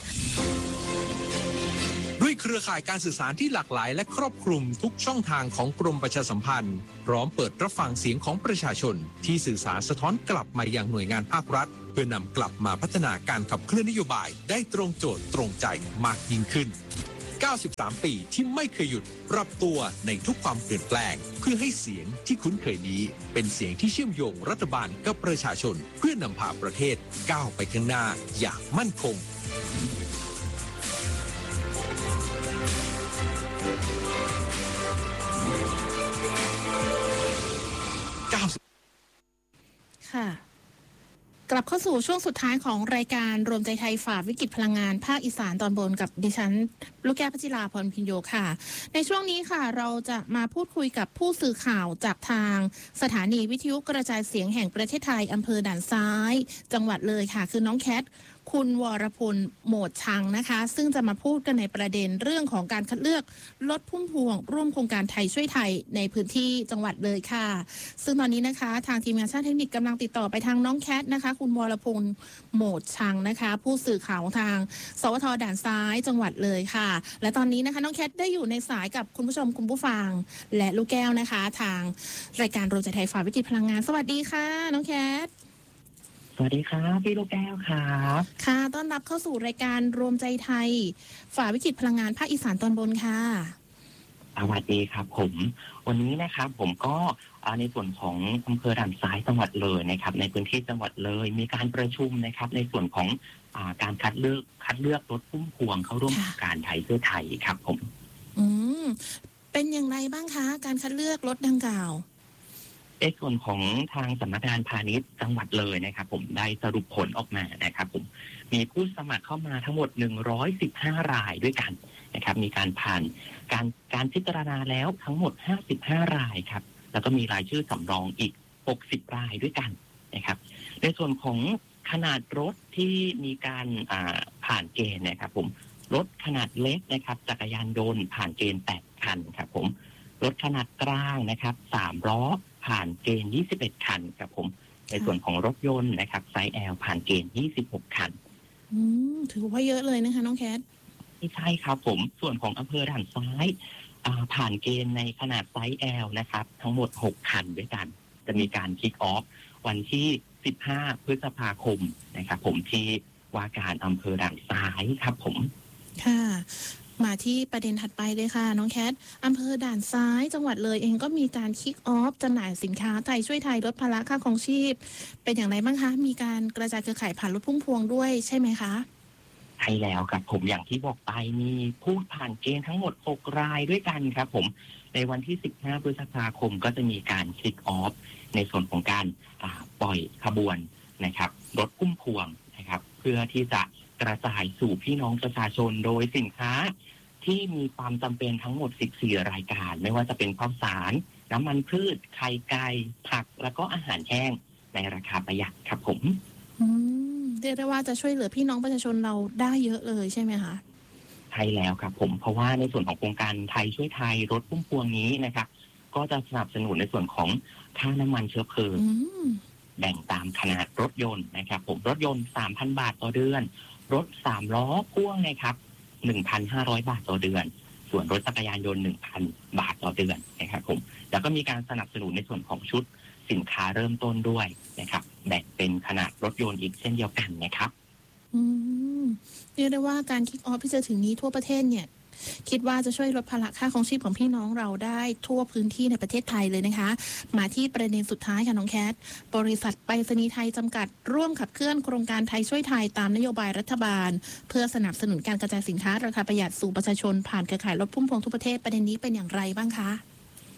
ด้วยเครือข่ายการสื่อสารที่หลากหลายและครอบคลุมทุกช่องทางของกรมประชาสัมพันธ์พร้อมเปิดรับฟังเสียงของประชาชนที่สื่อสารสะท้อนกลับมายังหน่วยงานภาครัฐเพื่อนำกลับมาพัฒนาการขับเคลื่อนนโยบายได้ตรงโจทย์ตรงใจมากยิ่งขึ้นเก้าสิบสามปีที่ไม่เคยหยุดปรับตัวในทุกความเปลี่ยนแปลงเพื่อให้เสียงที่คุ้นเคยนี้เป็นเสียงที่เชื่อมโยงรัฐบาลกับประชาชนเพื่อนำพาประเทศก้าวไปข้างหน้าอย่างมั่นคงค่ะกลับเข้าสู่ช่วงสุดท้ายของรายการรวมใจไทยฝ่าวิกฤตพลังงานภาคอีสานตอนบนกับดิฉันลูกแก้วพัชราพรพิญโยค่ะในช่วงนี้ค่ะเราจะมาพูดคุยกับผู้สื่อข่าวจากทางสถานีวิทยุกระจายเสียงแห่งประเทศไทยอำเภอด่านซ้ายจังหวัดเลยค่ะคือน้องแคทคุณวรพลโหมดชังนะคะซึ่งจะมาพูดกันในประเด็นเรื่องของการคัดเลือกลดพุ่มพวงร่วมโครงการไทยช่วยไทยในพื้นที่จังหวัดเลยค่ะซึ่งตอนนี้นะคะทางทีมงานช่างเทคนิคกำลังติดต่อไปทางน้องแคทนะคะคุณวรพลโหมดชังนะคะผู้สื่อข่าวทางสวทด่านซ้ายจังหวัดเลยค่ะและตอนนี้นะคะน้องแคทได้อยู่ในสายกับคุณผู้ชมคุณผู้ฟังและลูกแก้วนะคะทางรายการรวมใจไทยฝ่าวิกฤตพลังงานสวัสดีค่ะน้องแคทสวัสดีครับพี่ลูกแก้วครับค่ะต้อนรับเข้าสู่รายการรวมใจไทยฝ่าวิกฤตพลังงานภาคอีสานตอนบนค่ะสวัสดีครับผมวันนี้นะครับผมก็ในส่วนของอำเภอด่านซ้ายจังหวัดเลยนะครับในพื้นที่จังหวัดเลยมีการประชุมนะครับในส่วนของอาการคัดเลือกคัดเลือกรถพุ่มพวงเข้าร่วมโครงการไทยเพื่อไทยครับผมอืมเป็นอย่างไรบ้างคะการคัดเลือกรถดังกล่าวในส่วนของทางสำนักงานพาณิชย์จังหวัดเลยนะครับผมได้สรุปผลออกมานะครับผมมีผู้สมัครเข้ามาทั้งหมดหนึ่งร้อยสิบห้ารายด้วยกันนะครับมีการผ่านการการพิจารณาแล้วทั้งหมดห้าสิบห้ารายครับแล้วก็มีรายชื่อสำรองอีกหกสิบรายด้วยกันนะครับในส่วนของขนาดรถที่มีการอ่าผ่านเกณฑ์นะครับผมรถขนาดเล็กนะครับจักรยานยนต์ผ่านเกณฑ์แปดคันครับผมรถขนาดกลางนะครับสามล้อผ่านเกณฑ์ยี่สิบเอ็ดคันครับผมในส่วนของรถยนต์นะครับไซส์ L ผ่านเกณฑ์ยี่สิบหกคันอืมถือว่าเยอะเลยนะคะน้องแคทใช่ครับผมส่วนของอำเภอด่านซ้ายผ่านเกณฑ์ในขนาดไซส์ L นะครับทั้งหมดหกคันด้วยกันจะมีการคิกออฟวันที่สิบห้าพฤษภาคมนะครับผมที่ว่าการอำเภอด่านซ้ายครับผมค่ะมาที่ประเด็นถัดไปเลยค่ะน้องแคทอำเภอด่านซ้ายจังหวัดเลยเองก็มีการคิกออฟจำหน่ายสินค้าไทยช่วยไทยลดภาระค่าครองชีพเป็นอย่างไรบ้างคะมีการกระจายเครือข่ายผ่านรถพุ่มพวงด้วยใช่ไหมคะใช่แล้วครับผมอย่างที่บอกไปมีผู้ผ่านเกณฑ์ทั้งหมดหกรายด้วยกันครับผมในวันที่สิบห้าพฤษภาคมก็จะมีการคิกออฟในส่วนของการปล่อยขบวนนะครับรถพุ่มพวงนะครับเพื่อที่จะกระจายสู่พี่น้องประชาชนโดยสินค้าที่มีความจำเป็นทั้งหมดสิบสี่รายการไม่ว่าจะเป็นข้าวสารน้ำมันพืชไข่ไก่ผักแล้วก็อาหารแห้งในราคาประหยัดครับผมอืมเรียกได้ว่าจะช่วยเหลือพี่น้องประชาชนเราได้เยอะเลยใช่ไหมคะใช่แล้วครับผมเพราะว่าในส่วนของโครงการไทยช่วยไทยรถพุ่มพวงนี้นะครับก็จะสนับสนุนในส่วนของค่าน้ำมันเชื้อเพลิงแบ่งตามขนาดรถยนต์นะครับผมรถยนต์ สามพัน บาทต่อเดือนรถสามล้อพ่วงนะครับ หนึ่งพันห้าร้อย บาทต่อเดือนส่วนรถจักรยานยนต์ หนึ่งพัน บาทต่อเดือนนะครับผมแล้วก็มีการสนับสนุนในส่วนของชุดสินค้าเริ่มต้นด้วยนะครับแบ่งเป็นขนาดรถยนต์อีกเช่นเดียวกันนะครับอืมเรียกได้ว่าการคิกออฟที่จะถึงนี้ทั่วประเทศเนี่ยคิดว่าจะช่วยลดภาระค่าครองชีพของพี่น้องเราได้ทั่วพื้นที่ในประเทศไทยเลยนะคะมาที่ประเด็นสุดท้ายค่ะน้องแคทบริษัทไปรษณีย์ไทยจำกัดร่วมขับเคลื่อนโครงการไทยช่วยไทยตามนโยบายรัฐบาลเพื่อสนับสนุนการกระจายสินค้าราคาประหยัดสู่ประชาชนผ่านเครือข่ายรถพุ่มพวงทั่วประเทศประเด็นนี้เป็นอย่างไรบ้างคะใน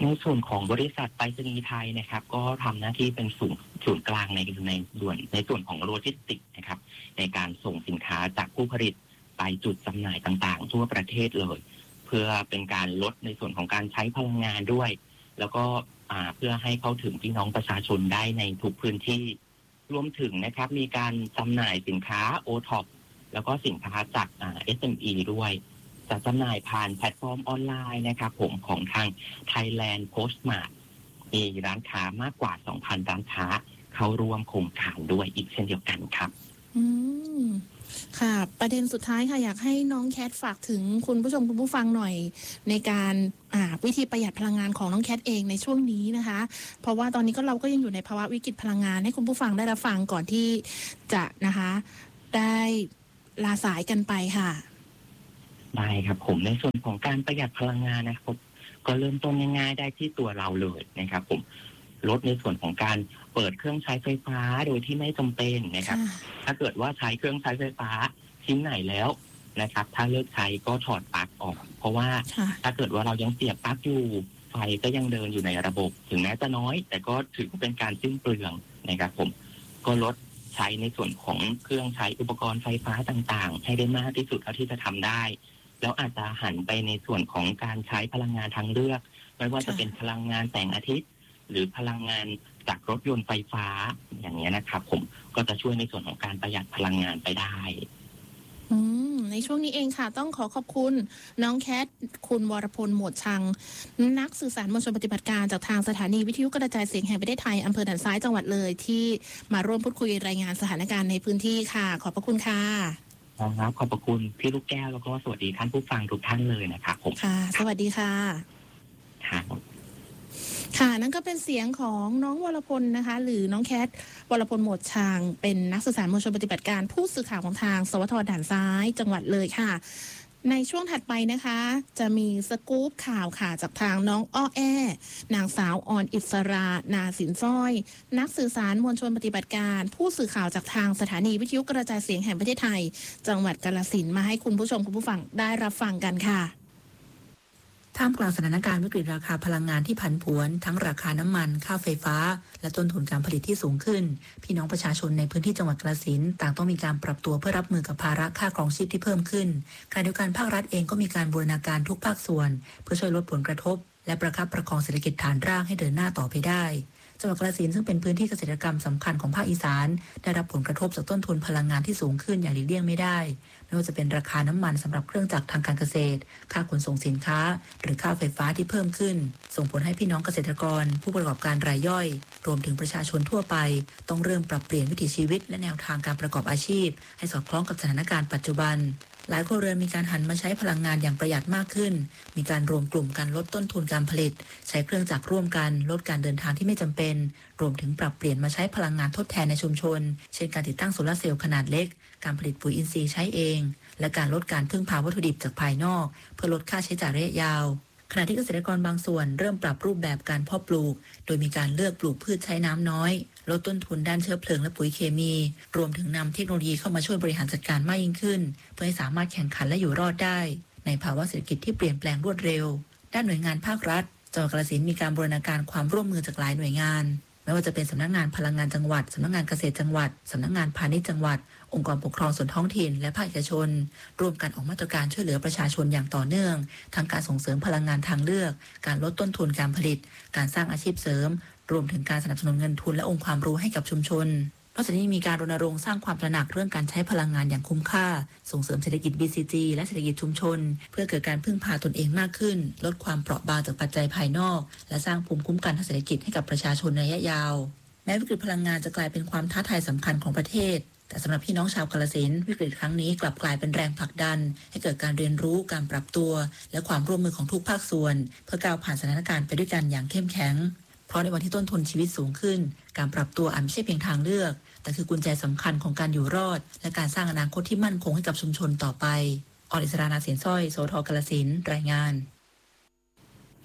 ในส่วนของบริษัทไปรษณีย์ไทยนะครับก็ทำหน้าที่เป็นศูนย์ศูนย์กลางในในส่วนในส่วนของโลจิสติกส์นะครับในการส่งสินค้าจากผู้ผลิตไปจุดจำหน่ายต่างๆทั่วประเทศเลยเพื่อเป็นการลดในส่วนของการใช้พลังงานด้วยแล้วก็เพื่อให้เข้าถึงพี่น้องประชาชนได้ในทุกพื้นที่รวมถึงนะครับมีการจำหน่ายสินค้า โอ ท็อป แล้วก็สินค้าจาก เอส เอ็ม อี ด้วยจะจำหน่ายผ่านแพลตฟอร์มออนไลน์นะครับผมของทาง Thailand Postmart มีร้านค้ามากกว่า สองพัน ร้านค้าเข้าร่วมโครงการด้วยอีกเช่นเดียวกันครับอืมค่ะประเด็นสุดท้ายค่ะอยากให้น้องแคทฝากถึงคุณผู้ชมคุณผู้ฟังหน่อยในการวิธีประหยัดพลังงานของน้องแคทเองในช่วงนี้นะคะเพราะว่าตอนนี้ก็เราก็ยังอยู่ในภาวะวิกฤตพลังงานให้คุณผู้ฟังได้รับฟังก่อนที่จะนะคะได้ลาสายกันไปค่ะได้ครับผมในส่วนของการประหยัดพลังงานนะครับก็เริ่มต้นง่ายๆได้ที่ตัวเราเลยนะครับผมลดในส่วนของการเปิดเครื่องใช้ไฟฟ้าโดยที่ไม่จำเป็นนะครับถ้าเกิดว่าใช้เครื่องใช้ไฟฟ้าชิ้นไหนแล้วนะครับถ้าเลิกใช้ก็ถอดปลั๊กออกเพราะว่าถ้าเกิดว่าเรายังเสียบปลั๊กอยู่ไฟก็ยังเดินอยู่ในระบบถึงแม้จะน้อยแต่ก็ถือว่าเป็นการสิ้นเปลืองนะครับผมก็ลดใช้ในส่วนของเครื่องใช้อุปกรณ์ไฟฟ้าต่างๆให้ได้มากที่สุดเท่าที่จะทำได้แล้วอาจจะหันไปในส่วนของการใช้พลังงานทางเลือกไม่ว่าจะเป็นพลังงานแสงอาทิตย์หรือพลังงานจากรถยนต์ไฟฟ้าอย่างนี้นะครับผมก็จะช่วยในส่วนของการประหยัดพลังงานไปได้อืมในช่วงนี้เองค่ะต้องขอขอบคุณน้องแคทคุณวรพลหมวดชังนักสื่อสารมวลชนปฏิบัติการจากทางสถานีวิทยุกระจายเสียงแห่งประเทศไทยอำเภอด่านซ้ายจังหวัดเลยที่มาร่วมพูดคุยรายงานสถานการณ์ในพื้นที่ค่ะขอบพระคุณค่ะครับขอบพระคุณพี่ลูกแก้วแล้วก็สวัสดีท่านผู้ฟังทุกท่านเลยนะครับผมค่ะสวัสดีค่ะครับค่ะนั่นก็เป็นเสียงของน้องวรพลนะคะหรือน้องแคทวรพลหมวดชางเป็นนักสื่อสารมวลชนปฏิบัติการผู้สื่อข่าวของทางสวทด่านซ้ายจังหวัดเลยค่ะในช่วงถัดไปนะคะจะมีสกู๊ปข่าวค่ะจากทางน้องอ้อแอนางสาวออนอิสรานาสินสร้อยนักสื่อสารมวลชนปฏิบัติการผู้สื่อข่าวจากทางสถานีวิทยุกระจายเสียงแห่งประเทศไทยจังหวัดกาฬสินธุ์มาให้คุณผู้ชมคุณผู้ฟังได้รับฟังกันค่ะท่ามกลางสถานการณ์วิกฤตราคาพลังงานที่ผันผวนทั้งราคาน้ำมันค่าไฟฟ้าและต้นทุนการผลิตที่สูงขึ้นพี่น้องประชาชนในพื้นที่จังหวัดกาฬสินธุ์ต่างต้องมีการปรับตัวเพื่อรับมือกับภาระค่าครองชีพที่เพิ่มขึ้นขณะเดียวกันภาครัฐเองก็มีการบูรณาการทุกภาคส่วนเพื่อช่วยลดผลกระทบและประคับประคองเศรษฐกิจฐานรากให้เดินหน้าต่อไปได้จังหวัดกาฬสินธุ์ซึ่งเป็นพื้นที่เกษตรกรรมสำคัญของภาคอีสานได้รับผลกระทบจากต้นทุนพลังงานที่สูงขึ้นอย่างหลีกเลี่ยงไม่ได้ไม่ว่าจะเป็นราคาน้ำมันสำหรับเครื่องจักรทางการเกษตรค่าขนส่งสินค้าหรือค่าไฟฟ้าที่เพิ่มขึ้นส่งผลให้พี่น้องเกษตรกรผู้ประกอบการรายย่อยรวมถึงประชาชนทั่วไปต้องเริ่มปรับเปลี่ยนวิถีชีวิตและแนวทางการประกอบอาชีพให้สอดคล้องกับสถานการณ์ปัจจุบันหลายครัวเรือนมีการหันมาใช้พลังงานอย่างประหยัดมากขึ้นมีการรวมกลุ่มการลดต้นทุนการผลิตใช้เครื่องจักรร่วมกันลดการเดินทางที่ไม่จำเป็นรวมถึงปรับเปลี่ยนมาใช้พลังงานทดแทนในชุมชนเช่นการติดตั้งโซลาร์เซลล์ขนาดเล็กการผลิตปุ๋ยอินทรีย์ใช้เองและการลดการพึ่งพาวัตถุดิบจากภายนอกเพื่อลดค่าใช้จ่ายระยะยาวขณะที่เกษตรกรบางส่วนเริ่มปรับรูปแบบการเพาะปลูกโดยมีการเลือกปลูกพืชใช้น้ำน้อยลดต้นทุนด้านเชื้อเพลิงและปุ๋ยเคมีรวมถึงนำเทคโนโลยีเข้ามาช่วยบริหารจัดการมากยิ่งขึ้นเพื่อให้สามารถแข่งขันและอยู่รอดได้ในภาวะเศรษฐกิจที่เปลี่ยนแปลงรวดเร็วด้านหน่วยงานภาครัฐจังหวัดกาฬสินธุ์มีการบูรณาการความร่วมมือจากหลายหน่วยงานไม่ว่าจะเป็นสำนักงานพลังงานจังหวัดสำนักงานเกษตรจังหวัดสำนักงานพาณิชย์จังหวัดองค์กรปกครองส่วนท้องถิ่นและภาคเอกชนร่วมกันออกมาตรการช่วยเหลือประชาชนอย่างต่อเนื่องทั้งการส่งเสริมพลังงานทางเลือกการลดต้นทุนการผลิตการสร้างอาชีพเสริมรวมถึงการสนับสนุนเงินทุนและองค์ความรู้ให้กับชุมชนนอกจากนี้มีการรณรงค์สร้างความตระหนักเรื่องการใช้พลังงานอย่างคุ้มค่าส่งเสริมเศรษฐกิจ บี ซี จี และเศรษฐกิจชุมชนเพื่อเกิดการพึ่งพาตนเองมากขึ้นลดความเปราะบางจากปัจจัยภายนอกและสร้างภูมิคุ้มกันทางเศรษฐกิจให้กับประชาชนในระยะยาวแม้วิกฤตพลังงานจะกลายเป็นความท้าทายสำคัญของประเทศแต่สำหรับพี่น้องชาวกาฬสินธุ์วิกฤตครั้งนี้กลับกลายเป็นแรงผลักดันให้เกิดการเรียนรู้การปรับตัวและความร่วมมือของทุกภาคส่วนเพื่อก้าวผ่านสถานการณ์ไปด้วยกันอย่างเข้มแข็งเพราะในวันที่ต้นทุนชีวิตสูงขึ้นการปรับตัวอาจไม่ใช่เพียงทางเลือกแต่คือกุญแจสำคัญของการอยู่รอดและการสร้างอนาคตที่มั่นคงให้กับชุมชนต่อไปอรอิสรานาสินสร้อยโสธรกาฬสินธุ์รายงาน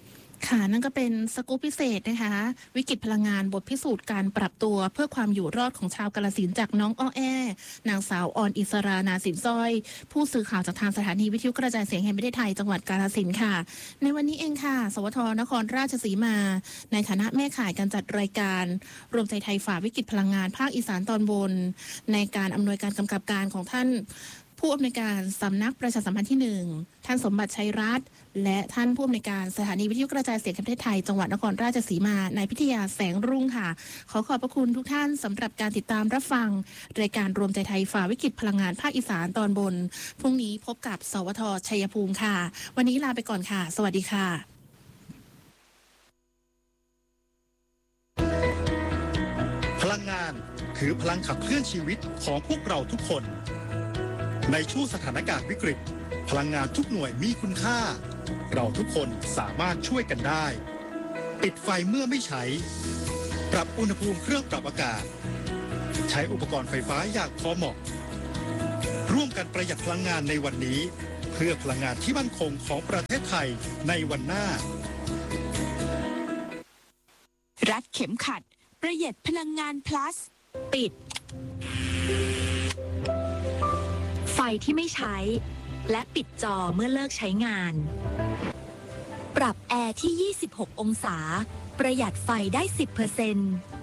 ค่ะนั่นก็เป็นสกู๊ปพิเศษนะคะวิกฤตพลังงานบทพิสูจน์การปรับตัวเพื่อความอยู่รอดของชาวกาฬสินธุ์จากน้องอ้อแอนางสาวออนอิสรานาสินสร้อยผู้สื่อข่าวจากทางสถานีวิทยุกระจายเสียงแห่งประเทศไทยจังหวัดกาฬสินธุ์ค่ะในวันนี้เองค่ะสวทนครราชสีมาในฐานะแม่ข่ายการจัดรายการรวมใจไทยฝ่าวิกฤตพลังงานภาคอีสานตอนบนในการอำนวยการกำกับการของท่านผู้อำนวยการสำนักประชาสัมพันธ์ที่หนึ่งท่านสมบัติชัยรัตน์และท่านผู้อำนวยการสถานีวิทยุกระจายเสียงแห่งประเทศไทยจังหวัดนครราชสีมานายพิทยาแสงรุ่งค่ะขอขอบพระคุณทุกท่านสำหรับการติดตามรับฟังรายการรวมใจไทยฝ่าวิกฤตพลังงานภาคอีสานตอนบนพรุ่งนี้พบกับสวทชัยภูมิค่ะวันนี้ลาไปก่อนค่ะสวัสดีค่ะพลังงานคือพลังขับเคลื่อนชีวิตของพวกเราทุกคนในช่วงสถานการณ์วิกฤตพลังงานทุกหน่วยมีคุณค่าเราทุกคนสามารถช่วยกันได้ปิดไฟเมื่อไม่ใช้ปรับอุณหภูมิเครื่องปรับอากาศใช้อุปกรณ์ไฟฟ้าอย่างพอเหมาะร่วมกันประหยัดพลังงานในวันนี้เพื่อพลังงานที่มั่นคงของประเทศไทยในวันหน้ารัดเข็มขัดประหยัดพลังงาน plus ปิดไฟที่ไม่ใช้และปิดจอเมื่อเลิกใช้งานปรับแอร์ที่ยี่สิบหกองศาประหยัดไฟได้ สิบเปอร์เซ็นต์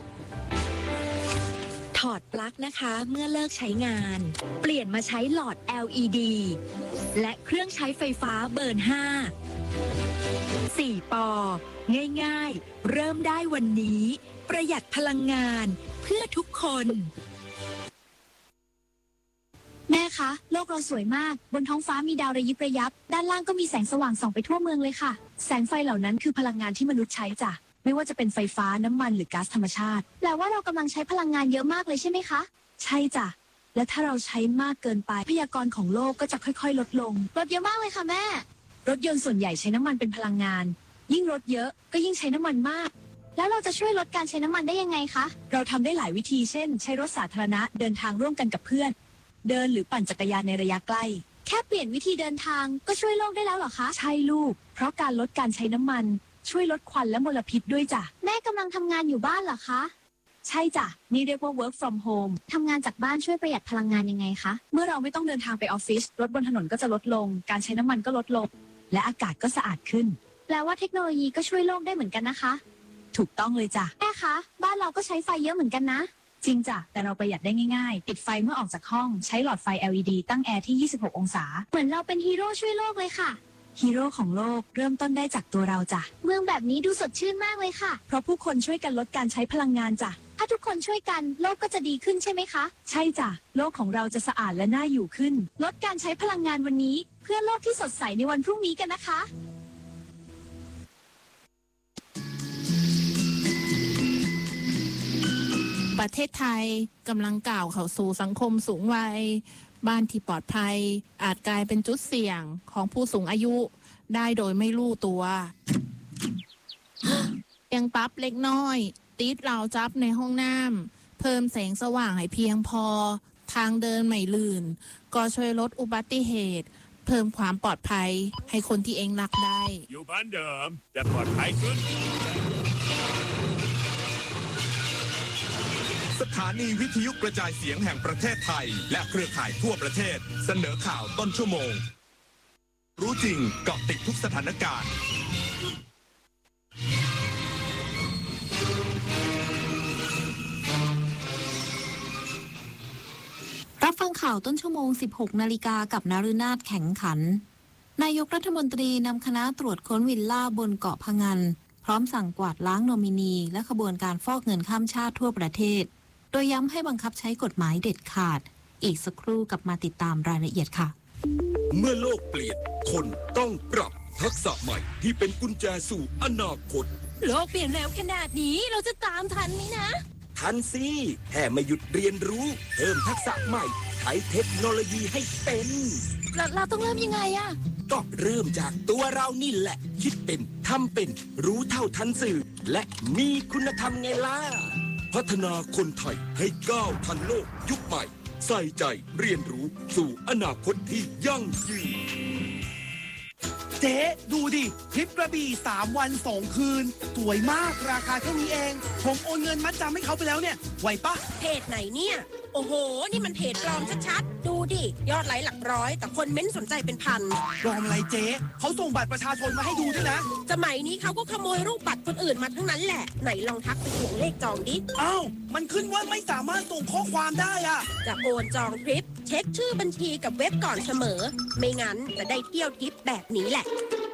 ถอดปลั๊กนะคะเมื่อเลิกใช้งานเปลี่ยนมาใช้หลอด แอล อี ดี และเครื่องใช้ไฟฟ้าเบอร์ห้า สี่ ปอง่ายๆเริ่มได้วันนี้ประหยัดพลังงานเพื่อทุกคนแม่คะโลกเราสวยมากบนท้องฟ้ามีดาวระยิบระยับด้านล่างก็มีแสงสว่างส่องไปทั่วเมืองเลยค่ะแสงไฟเหล่านั้นคือพลังงานที่มนุษย์ใช้จ้ะไม่ว่าจะเป็นไฟฟ้าน้ำมันหรือก๊าซธรรมชาติแปลว่าเรากำลังใช้พลังงานเยอะมากเลยใช่ไหมคะใช่จ้ะและถ้าเราใช้มากเกินไปพยากรณ์ของโลกก็จะค่อยๆลดลงลดเยอะมากเลยค่ะแม่รถยนต์ส่วนใหญ่ใช้น้ำมันเป็นพลังงานยิ่งรถเยอะก็ยิ่งใช้น้ำมันมากแล้วเราจะช่วยลดการใช้น้ำมันได้ยังไงคะเราทำได้หลายวิธีเช่นใช้รถสาธารณะเดินทางร่วมกันกับเพื่อนเดินหรือปั่นจักรยานในระยะใกล้แค่เปลี่ยนวิธีเดินทางก็ช่วยโลกได้แล้วเหรอคะใช่ลูกเพราะการลดการใช้น้ำมันช่วยลดควันและมลพิษด้วยจ้ะแม่กำลังทำงานอยู่บ้านเหรอคะใช่จ้ะนี่เรียกว่า work from home ทำงานจากบ้านช่วยประหยัดพลังงานยังไงคะเมื่อเราไม่ต้องเดินทางไปออฟฟิศรถบนถนนก็จะลดลงการใช้น้ำมันก็ลดลงและอากาศก็สะอาดขึ้นแปลว่าเทคโนโลยีก็ช่วยโลกได้เหมือนกันนะคะถูกต้องเลยจ้ะแม่คะบ้านเราก็ใช้ไฟเยอะเหมือนกันนะจริงจ้ะแต่เราประหยัดได้ง่ายๆปิดไฟเมื่อออกจากห้องใช้หลอดไฟ แอล อี ดี ตั้งแอร์ที่ยี่สิบหกองศาเหมือนเราเป็นฮีโร่ช่วยโลกเลยค่ะฮีโร่ของโลกเริ่มต้นได้จากตัวเราจ้ะเมืองแบบนี้ดูสดชื่นมากเลยค่ะเพราะผู้คนช่วยกันลดการใช้พลังงานจ้ะถ้าทุกคนช่วยกันโลกก็จะดีขึ้นใช่ไหมคะใช่จ้ะโลกของเราจะสะอาดและน่าอยู่ขึ้นลดการใช้พลังงานวันนี้เพื่อโลกที่สดใสในวันพรุ่งนี้กันนะคะประเทศไทยกำลังก้าวเข้าสู่สังคมสูงวัยบ้านที่ปลอดภัยอาจกลายเป็นจุดเสี่ยงของผู้สูงอายุได้โดยไม่รู้ตัวเพียงปั๊บเล็กน้อยติดราวจับในห้องน้ำเพิ่มแสงสว่างให้เพียงพอทางเดินไม่ลื่นก็ช่วยลดอุบัติเหตุเพิ่มความปลอดภัยให้คนที่เองรักได้อยู่บ้านเดิมแต่ปลอดภัยขึ้นสถานีวิทยุกระจายเสียงแห่งประเทศไทยและเครือข่ายทั่วประเทศเสนอข่าวต้นชั่วโมงรู้จริงเกาะติดทุกสถานการณ์รับฟังข่าวต้นชั่วโมง สิบหก นาฬิกากับนฤนาถแข็งขันนายกรัฐมนตรีนำคณะตรวจค้นวิลล่าบนเกาะพะงันพร้อมสั่งกวาดล้างโนมินีและขบวนการฟอกเงินข้ามชาติทั่วประเทศโดยย้ำให้บังคับใช้กฎหมายเด็ดขาดอีกสักครู่กลับมาติดตามรายละเอียดค่ะเมื่อโลกเปลี่ยนคนต้องปรับทักษะใหม่ที่เป็นกุญแจสู่อนาคตโลกเปลี่ยนเร็วขนาดนี้เราจะตามทันไหมนะทันสิแค่ไม่หยุดเรียนรู้เพิ่มทักษะใหม่ใช้เทคโนโลยีให้เป็นเราเราต้องเริ่มยังไงอะก็เริ่มจากตัวเรานี่แหละคิดเป็นทำเป็นรู้เท่าทันสื่อและมีคุณธรรมไงล่ะพัฒนาคนไทยให้ก้าวทันโลกยุคใหม่ใส่ใจเรียนรู้สู่อนาคตที่ยั่งยืนเจ๊ดูดิทริปกระบี่สามวันสองคืนสวยมากราคาแค่นี้เองผมโอนเงินมัดจำให้เขาไปแล้วเนี่ยไหวปะเพจไหนเนี่ยโอ้โหนี่มันเพจปลอมชัดๆดูดิยอดไลค์หลักร้อยแต่คนเม้นสนใจเป็นพันปลอมอะไรเจ๊เขาส่งบัตรประชาชนมาให้ดูด้วยนะสมัยนี้เขาก็ขโมยรูปบัตรคนอื่นมาทั้งนั้นแหละไหนลองทักไปทวงเลขจองดิอ้าวมันขึ้นว่าไม่สามารถส่งข้อความได้อะจะโอนจองทริปเช็คชื่อบัญชีกับเว็บก่อนเสมอไม่งั้นจะได้เที่ยวทริปแบบนี้แหละ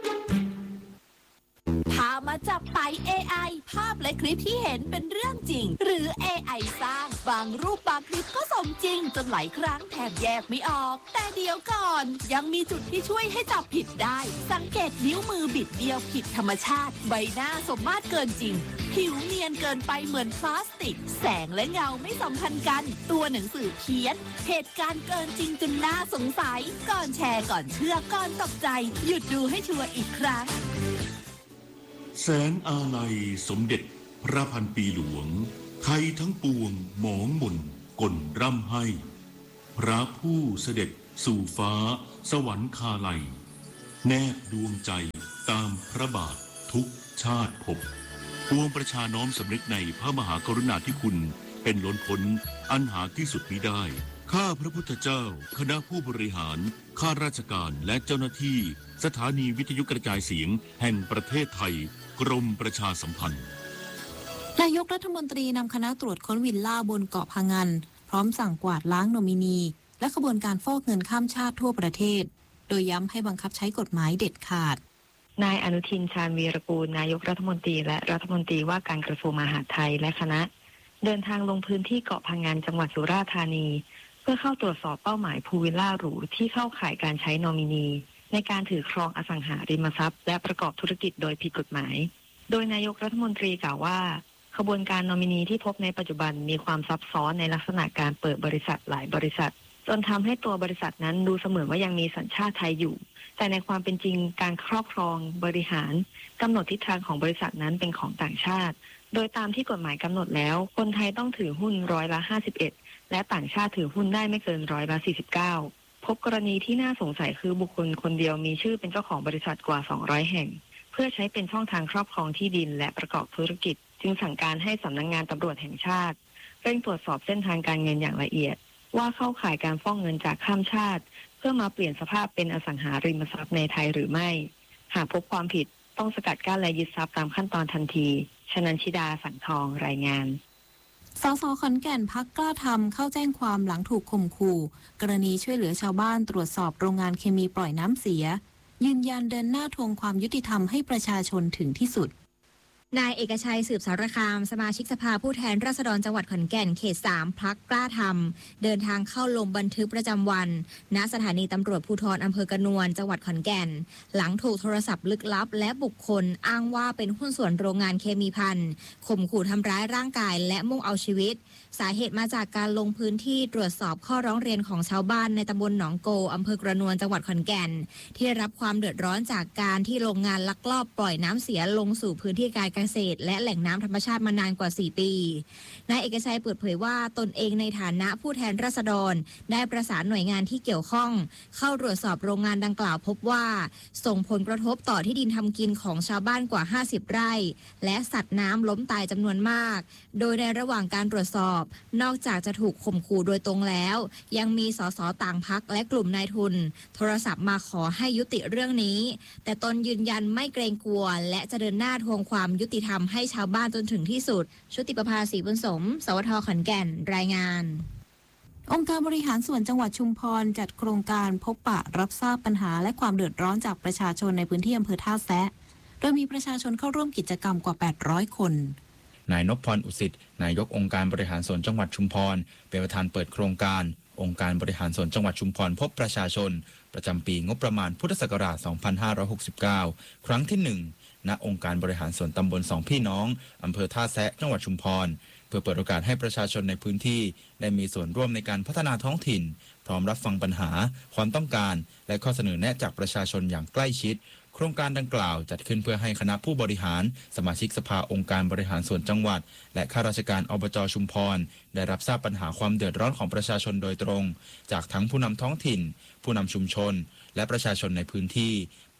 พามาจับไป เอ ไอ ภาพและคลิปที่เห็นเป็นเรื่องจริงหรือ เอ ไอ สร้างบางรูปบางคลิปก็สมจริงจนหลายครั้งแทบแยกไม่ออกแต่เดี๋ยวก่อนยังมีจุดที่ช่วยให้จับผิดได้สังเกตนิ้วมือบิดเบี้ยวผิดธรรมชาติใบหน้าสมมาตรเกินจริงผิวเนียนเกินไปเหมือนพลาสติกแสงและเงาไม่สัมพันธ์กันตัวหนังสือเขียนเหตุการณ์เกินจริงจนน่าสงสัยก่อนแชร์ก่อนเชื่อก่อนตกใจหยุดดูให้ชัวร์อีกครั้งแสนอาลัยสมเด็จพระพันปีหลวงไทยทั้งปวงหมองมนกลร่ำให้พระผู้เสด็จสู่ฟ้าสวรรคาลัยแนบดวงใจตามพระบาททุกชาติภพปวงประชาน้อมสำนึกในพระมหากรุณาธิคุณเป็นล้นพ้นอันหาที่สุดมิได้ข้าพระพุทธเจ้าคณะผู้บริหารข้าราชการและเจ้าหน้าที่สถานีวิทยุกระจายเสียงแห่งประเทศไทยกรมประชาสัมพันธ์นายกรัฐมนตรีนำคณะตรวจค้นวิลล่าบนเกาะพะงันพร้อมสั่งกวาดล้างโนมินีและขบวนการฟอกเงินข้ามชาติทั่วประเทศโดยย้ำให้บังคับใช้กฎหมายเด็ดขาดนายอนุทินชาญวีรกูลนายกรัฐมนตรีและรัฐมนตรีว่าการกระทรวงมหาดไทยและคณะเดินทางลงพื้นที่เกาะพะงันจังหวัดสุราษฎร์ธานีเพื่อเข้าตรวจสอบเป้าหมายพูลวิลล่าหรูที่เข้าข่ายการใช้โนมินีในการถือครองอสังหาริมทรัพย์และประกอบธุรกิจโดยผิดกฎหมายโดยนายกรัฐมนตรีกล่าวว่าขบวนการโนมินีที่พบในปัจจุบันมีความซับซ้อนในลักษณะการเปิดบริษัทหลายบริษัทจนทำให้ตัวบริษัทนั้นดูเสมือนว่ายังมีสัญชาติไทยอยู่แต่ในความเป็นจริงการครอบครองบริหารกำหนดทิศทางของบริษัทนั้นเป็นของต่างชาติโดยตามที่กฎหมายกำหนดแล้วคนไทยต้องถือหุ้นร้อยละห้าสิบเอ็ดและต่างชาติถือหุ้นได้ไม่เกินร้อยละสี่สิบเก้าพบกรณีที่น่าสงสัยคือบุคคลคนเดียวมีชื่อเป็นเจ้าของบริษัทกว่าสองร้อยแห่งเพื่อใช้เป็นช่องทางครอบครองที่ดินและประกอบธุรกิจจึงสั่งการให้สำนักงานตำรวจแห่งชาติเร่งตรวจสอบเส้นทางการเงินอย่างละเอียดว่าเข้าข่ายการฟ้องเงินจากข้ามชาติเพื่อมาเปลี่ยนสภาพเป็นอสังหาริมทรัพย์ในไทยหรือไม่หากพบความผิดต้องสกัดกั้นและยึดทรัพย์ตามขั้นตอนทันทีชนันชิดาสังทองรายงานสสขอนแก่นพรรคกล้าทำเข้าแจ้งความหลังถูกข่มขู่กรณีช่วยเหลือชาวบ้านตรวจสอบโรงงานเคมีปล่อยน้ำเสียยืนยันเดินหน้าทวงความยุติธรรมให้ประชาชนถึงที่สุดนายเอกชัยสืบสารคามสมาชิกสภาผู้แทนราษฎรจังหวัดขอนแก่นเขตสามพรรคกล้าทำเดินทางเข้าลงบันทึกประจำวันณสถานีตำรวจภูธรอำเภอกระนวนจังหวัดขอนแก่นหลังถูกโทรศัพท์ลึกลับและบุคคลอ้างว่าเป็นหุ้นส่วนโรงงานเคมีภัณฑ์ข่มขู่ทำร้ายร่างกายและมุ่งเอาชีวิตสาเหตุมาจากการลงพื้นที่ตรวจสอบข้อร้องเรียนของชาวบ้านในตำบลหนองโกอำเภอกระนวนจังหวัดขอนแก่นที่ได้รับความเดือดร้อนจากการที่โรงงานลักลอบปล่อยน้ำเสียลงสู่พื้นที่การเกษตรและแหล่งน้ำธรรมชาติมานานกว่าสี่ปีนายเอกชัยเปิดเผยว่าตนเองในฐานะผู้แทนราษฎรได้ประสานหน่วยงานที่เกี่ยวข้องเข้าตรวจสอบโรงงานดังกล่าวพบว่าส่งผลกระทบต่อที่ดินทำกินของชาวบ้านกว่าห้าสิบไร่และสัตว์น้ำล้มตายจำนวนมากโดยในระหว่างการตรวจสอบนอกจากจะถูกข่มขู่โดยตรงแล้วยังมีสสต่างพรรคและกลุ่มนายทุนโทรศัพท์มาขอให้ยุติเรื่องนี้แต่ตนยืนยันไม่เกรงกลัวและจะเดินหน้าทวงความยุติธรรมให้ชาวบ้านจนถึงที่สุดชุติประภาศรีบุญสมสวทขอนแก่นรายงานองค์การบริหารส่วนจังหวัดชุมพรจัดโครงการพบปะรับทราบปัญหาและความเดือดร้อนจากประชาชนในพื้นที่อำเภอท่าแซะโดยมีประชาชนเข้าร่วมกิจกรรมกว่าแปดร้อยคนนายนพพรอุสิตนายกองค์การบริหารส่วนจังหวัดชุมพรเป็นประธานเปิดโครงการองค์การบริหารส่วนจังหวัดชุมพรพบประชาชนประจำปีงบประมาณพุทธศักราชสองพันห้าร้อยหกสิบเก้าครั้งที่หนึ่งณองค์การบริหารส่วนตำบลสองพี่น้องอำเภอท่าแซะจังหวัดชุมพรเพื่อเปิดโอกาสให้ประชาชนในพื้นที่ได้มีส่วนร่วมในการพัฒนาท้องถิ่นพร้อมรับฟังปัญหาความต้องการและข้อเสนอแนะจากประชาชนอย่างใกล้ชิดโครงการดังกล่าวจัดขึ้นเพื่อให้คณะผู้บริหารสมาชิกสภาองค์การบริหารส่วนจังหวัดและข้าราชการอบจ.ชุมพรได้รับทราบปัญหาความเดือดร้อนของประชาชนโดยตรงจากทั้งผู้นำท้องถิ่นผู้นำชุมชนและประชาชนในพื้นที่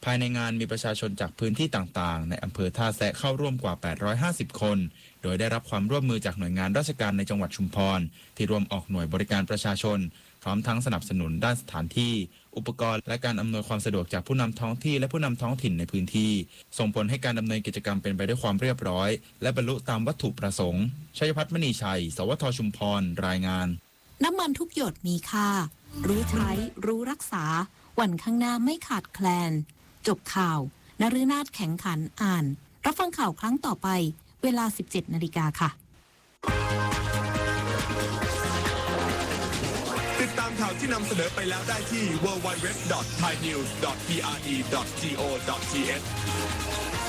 ภายในงานมีประชาชนจากพื้นที่ต่างๆในอำเภอท่าแซะเข้าร่วมกว่าแปดร้อยห้าสิบคนโดยได้รับความร่วมมือจากหน่วยงานราชการในจังหวัดชุมพรที่ร่วมออกหน่วยบริการประชาชนพร้อมทั้งสนับสนุนด้านสถานที่อุปกรณ์และการอำนวยความสะดวกจากผู้นำท้องที่และผู้นำท้องถิ่นในพื้นที่ส่งผลให้การดำเนินกิจกรรมเป็นไปด้วยความเรียบร้อยและบรรลุตามวัตถุประสงค์ชัยพัฒน์มณีชัยสวทชุมพรรายงานน้ำมันทุกหยดมีค่ารู้ใช้รู้รักษาวันข้างหน้าไม่ขาดแคลนจบข่าวนฤนาถแข็งขันอ่านรับฟังข่าวครั้งต่อไปเวลา สิบเจ็ดนาฬิกาค่ะติดตามข่าวที่นำเสนอไปแล้วได้ที่ ดับเบิลยู ดับเบิลยู ดับเบิลยู ดอท ไทยนิวส์ ดอท พี อาร์ อี ดอท ที เอช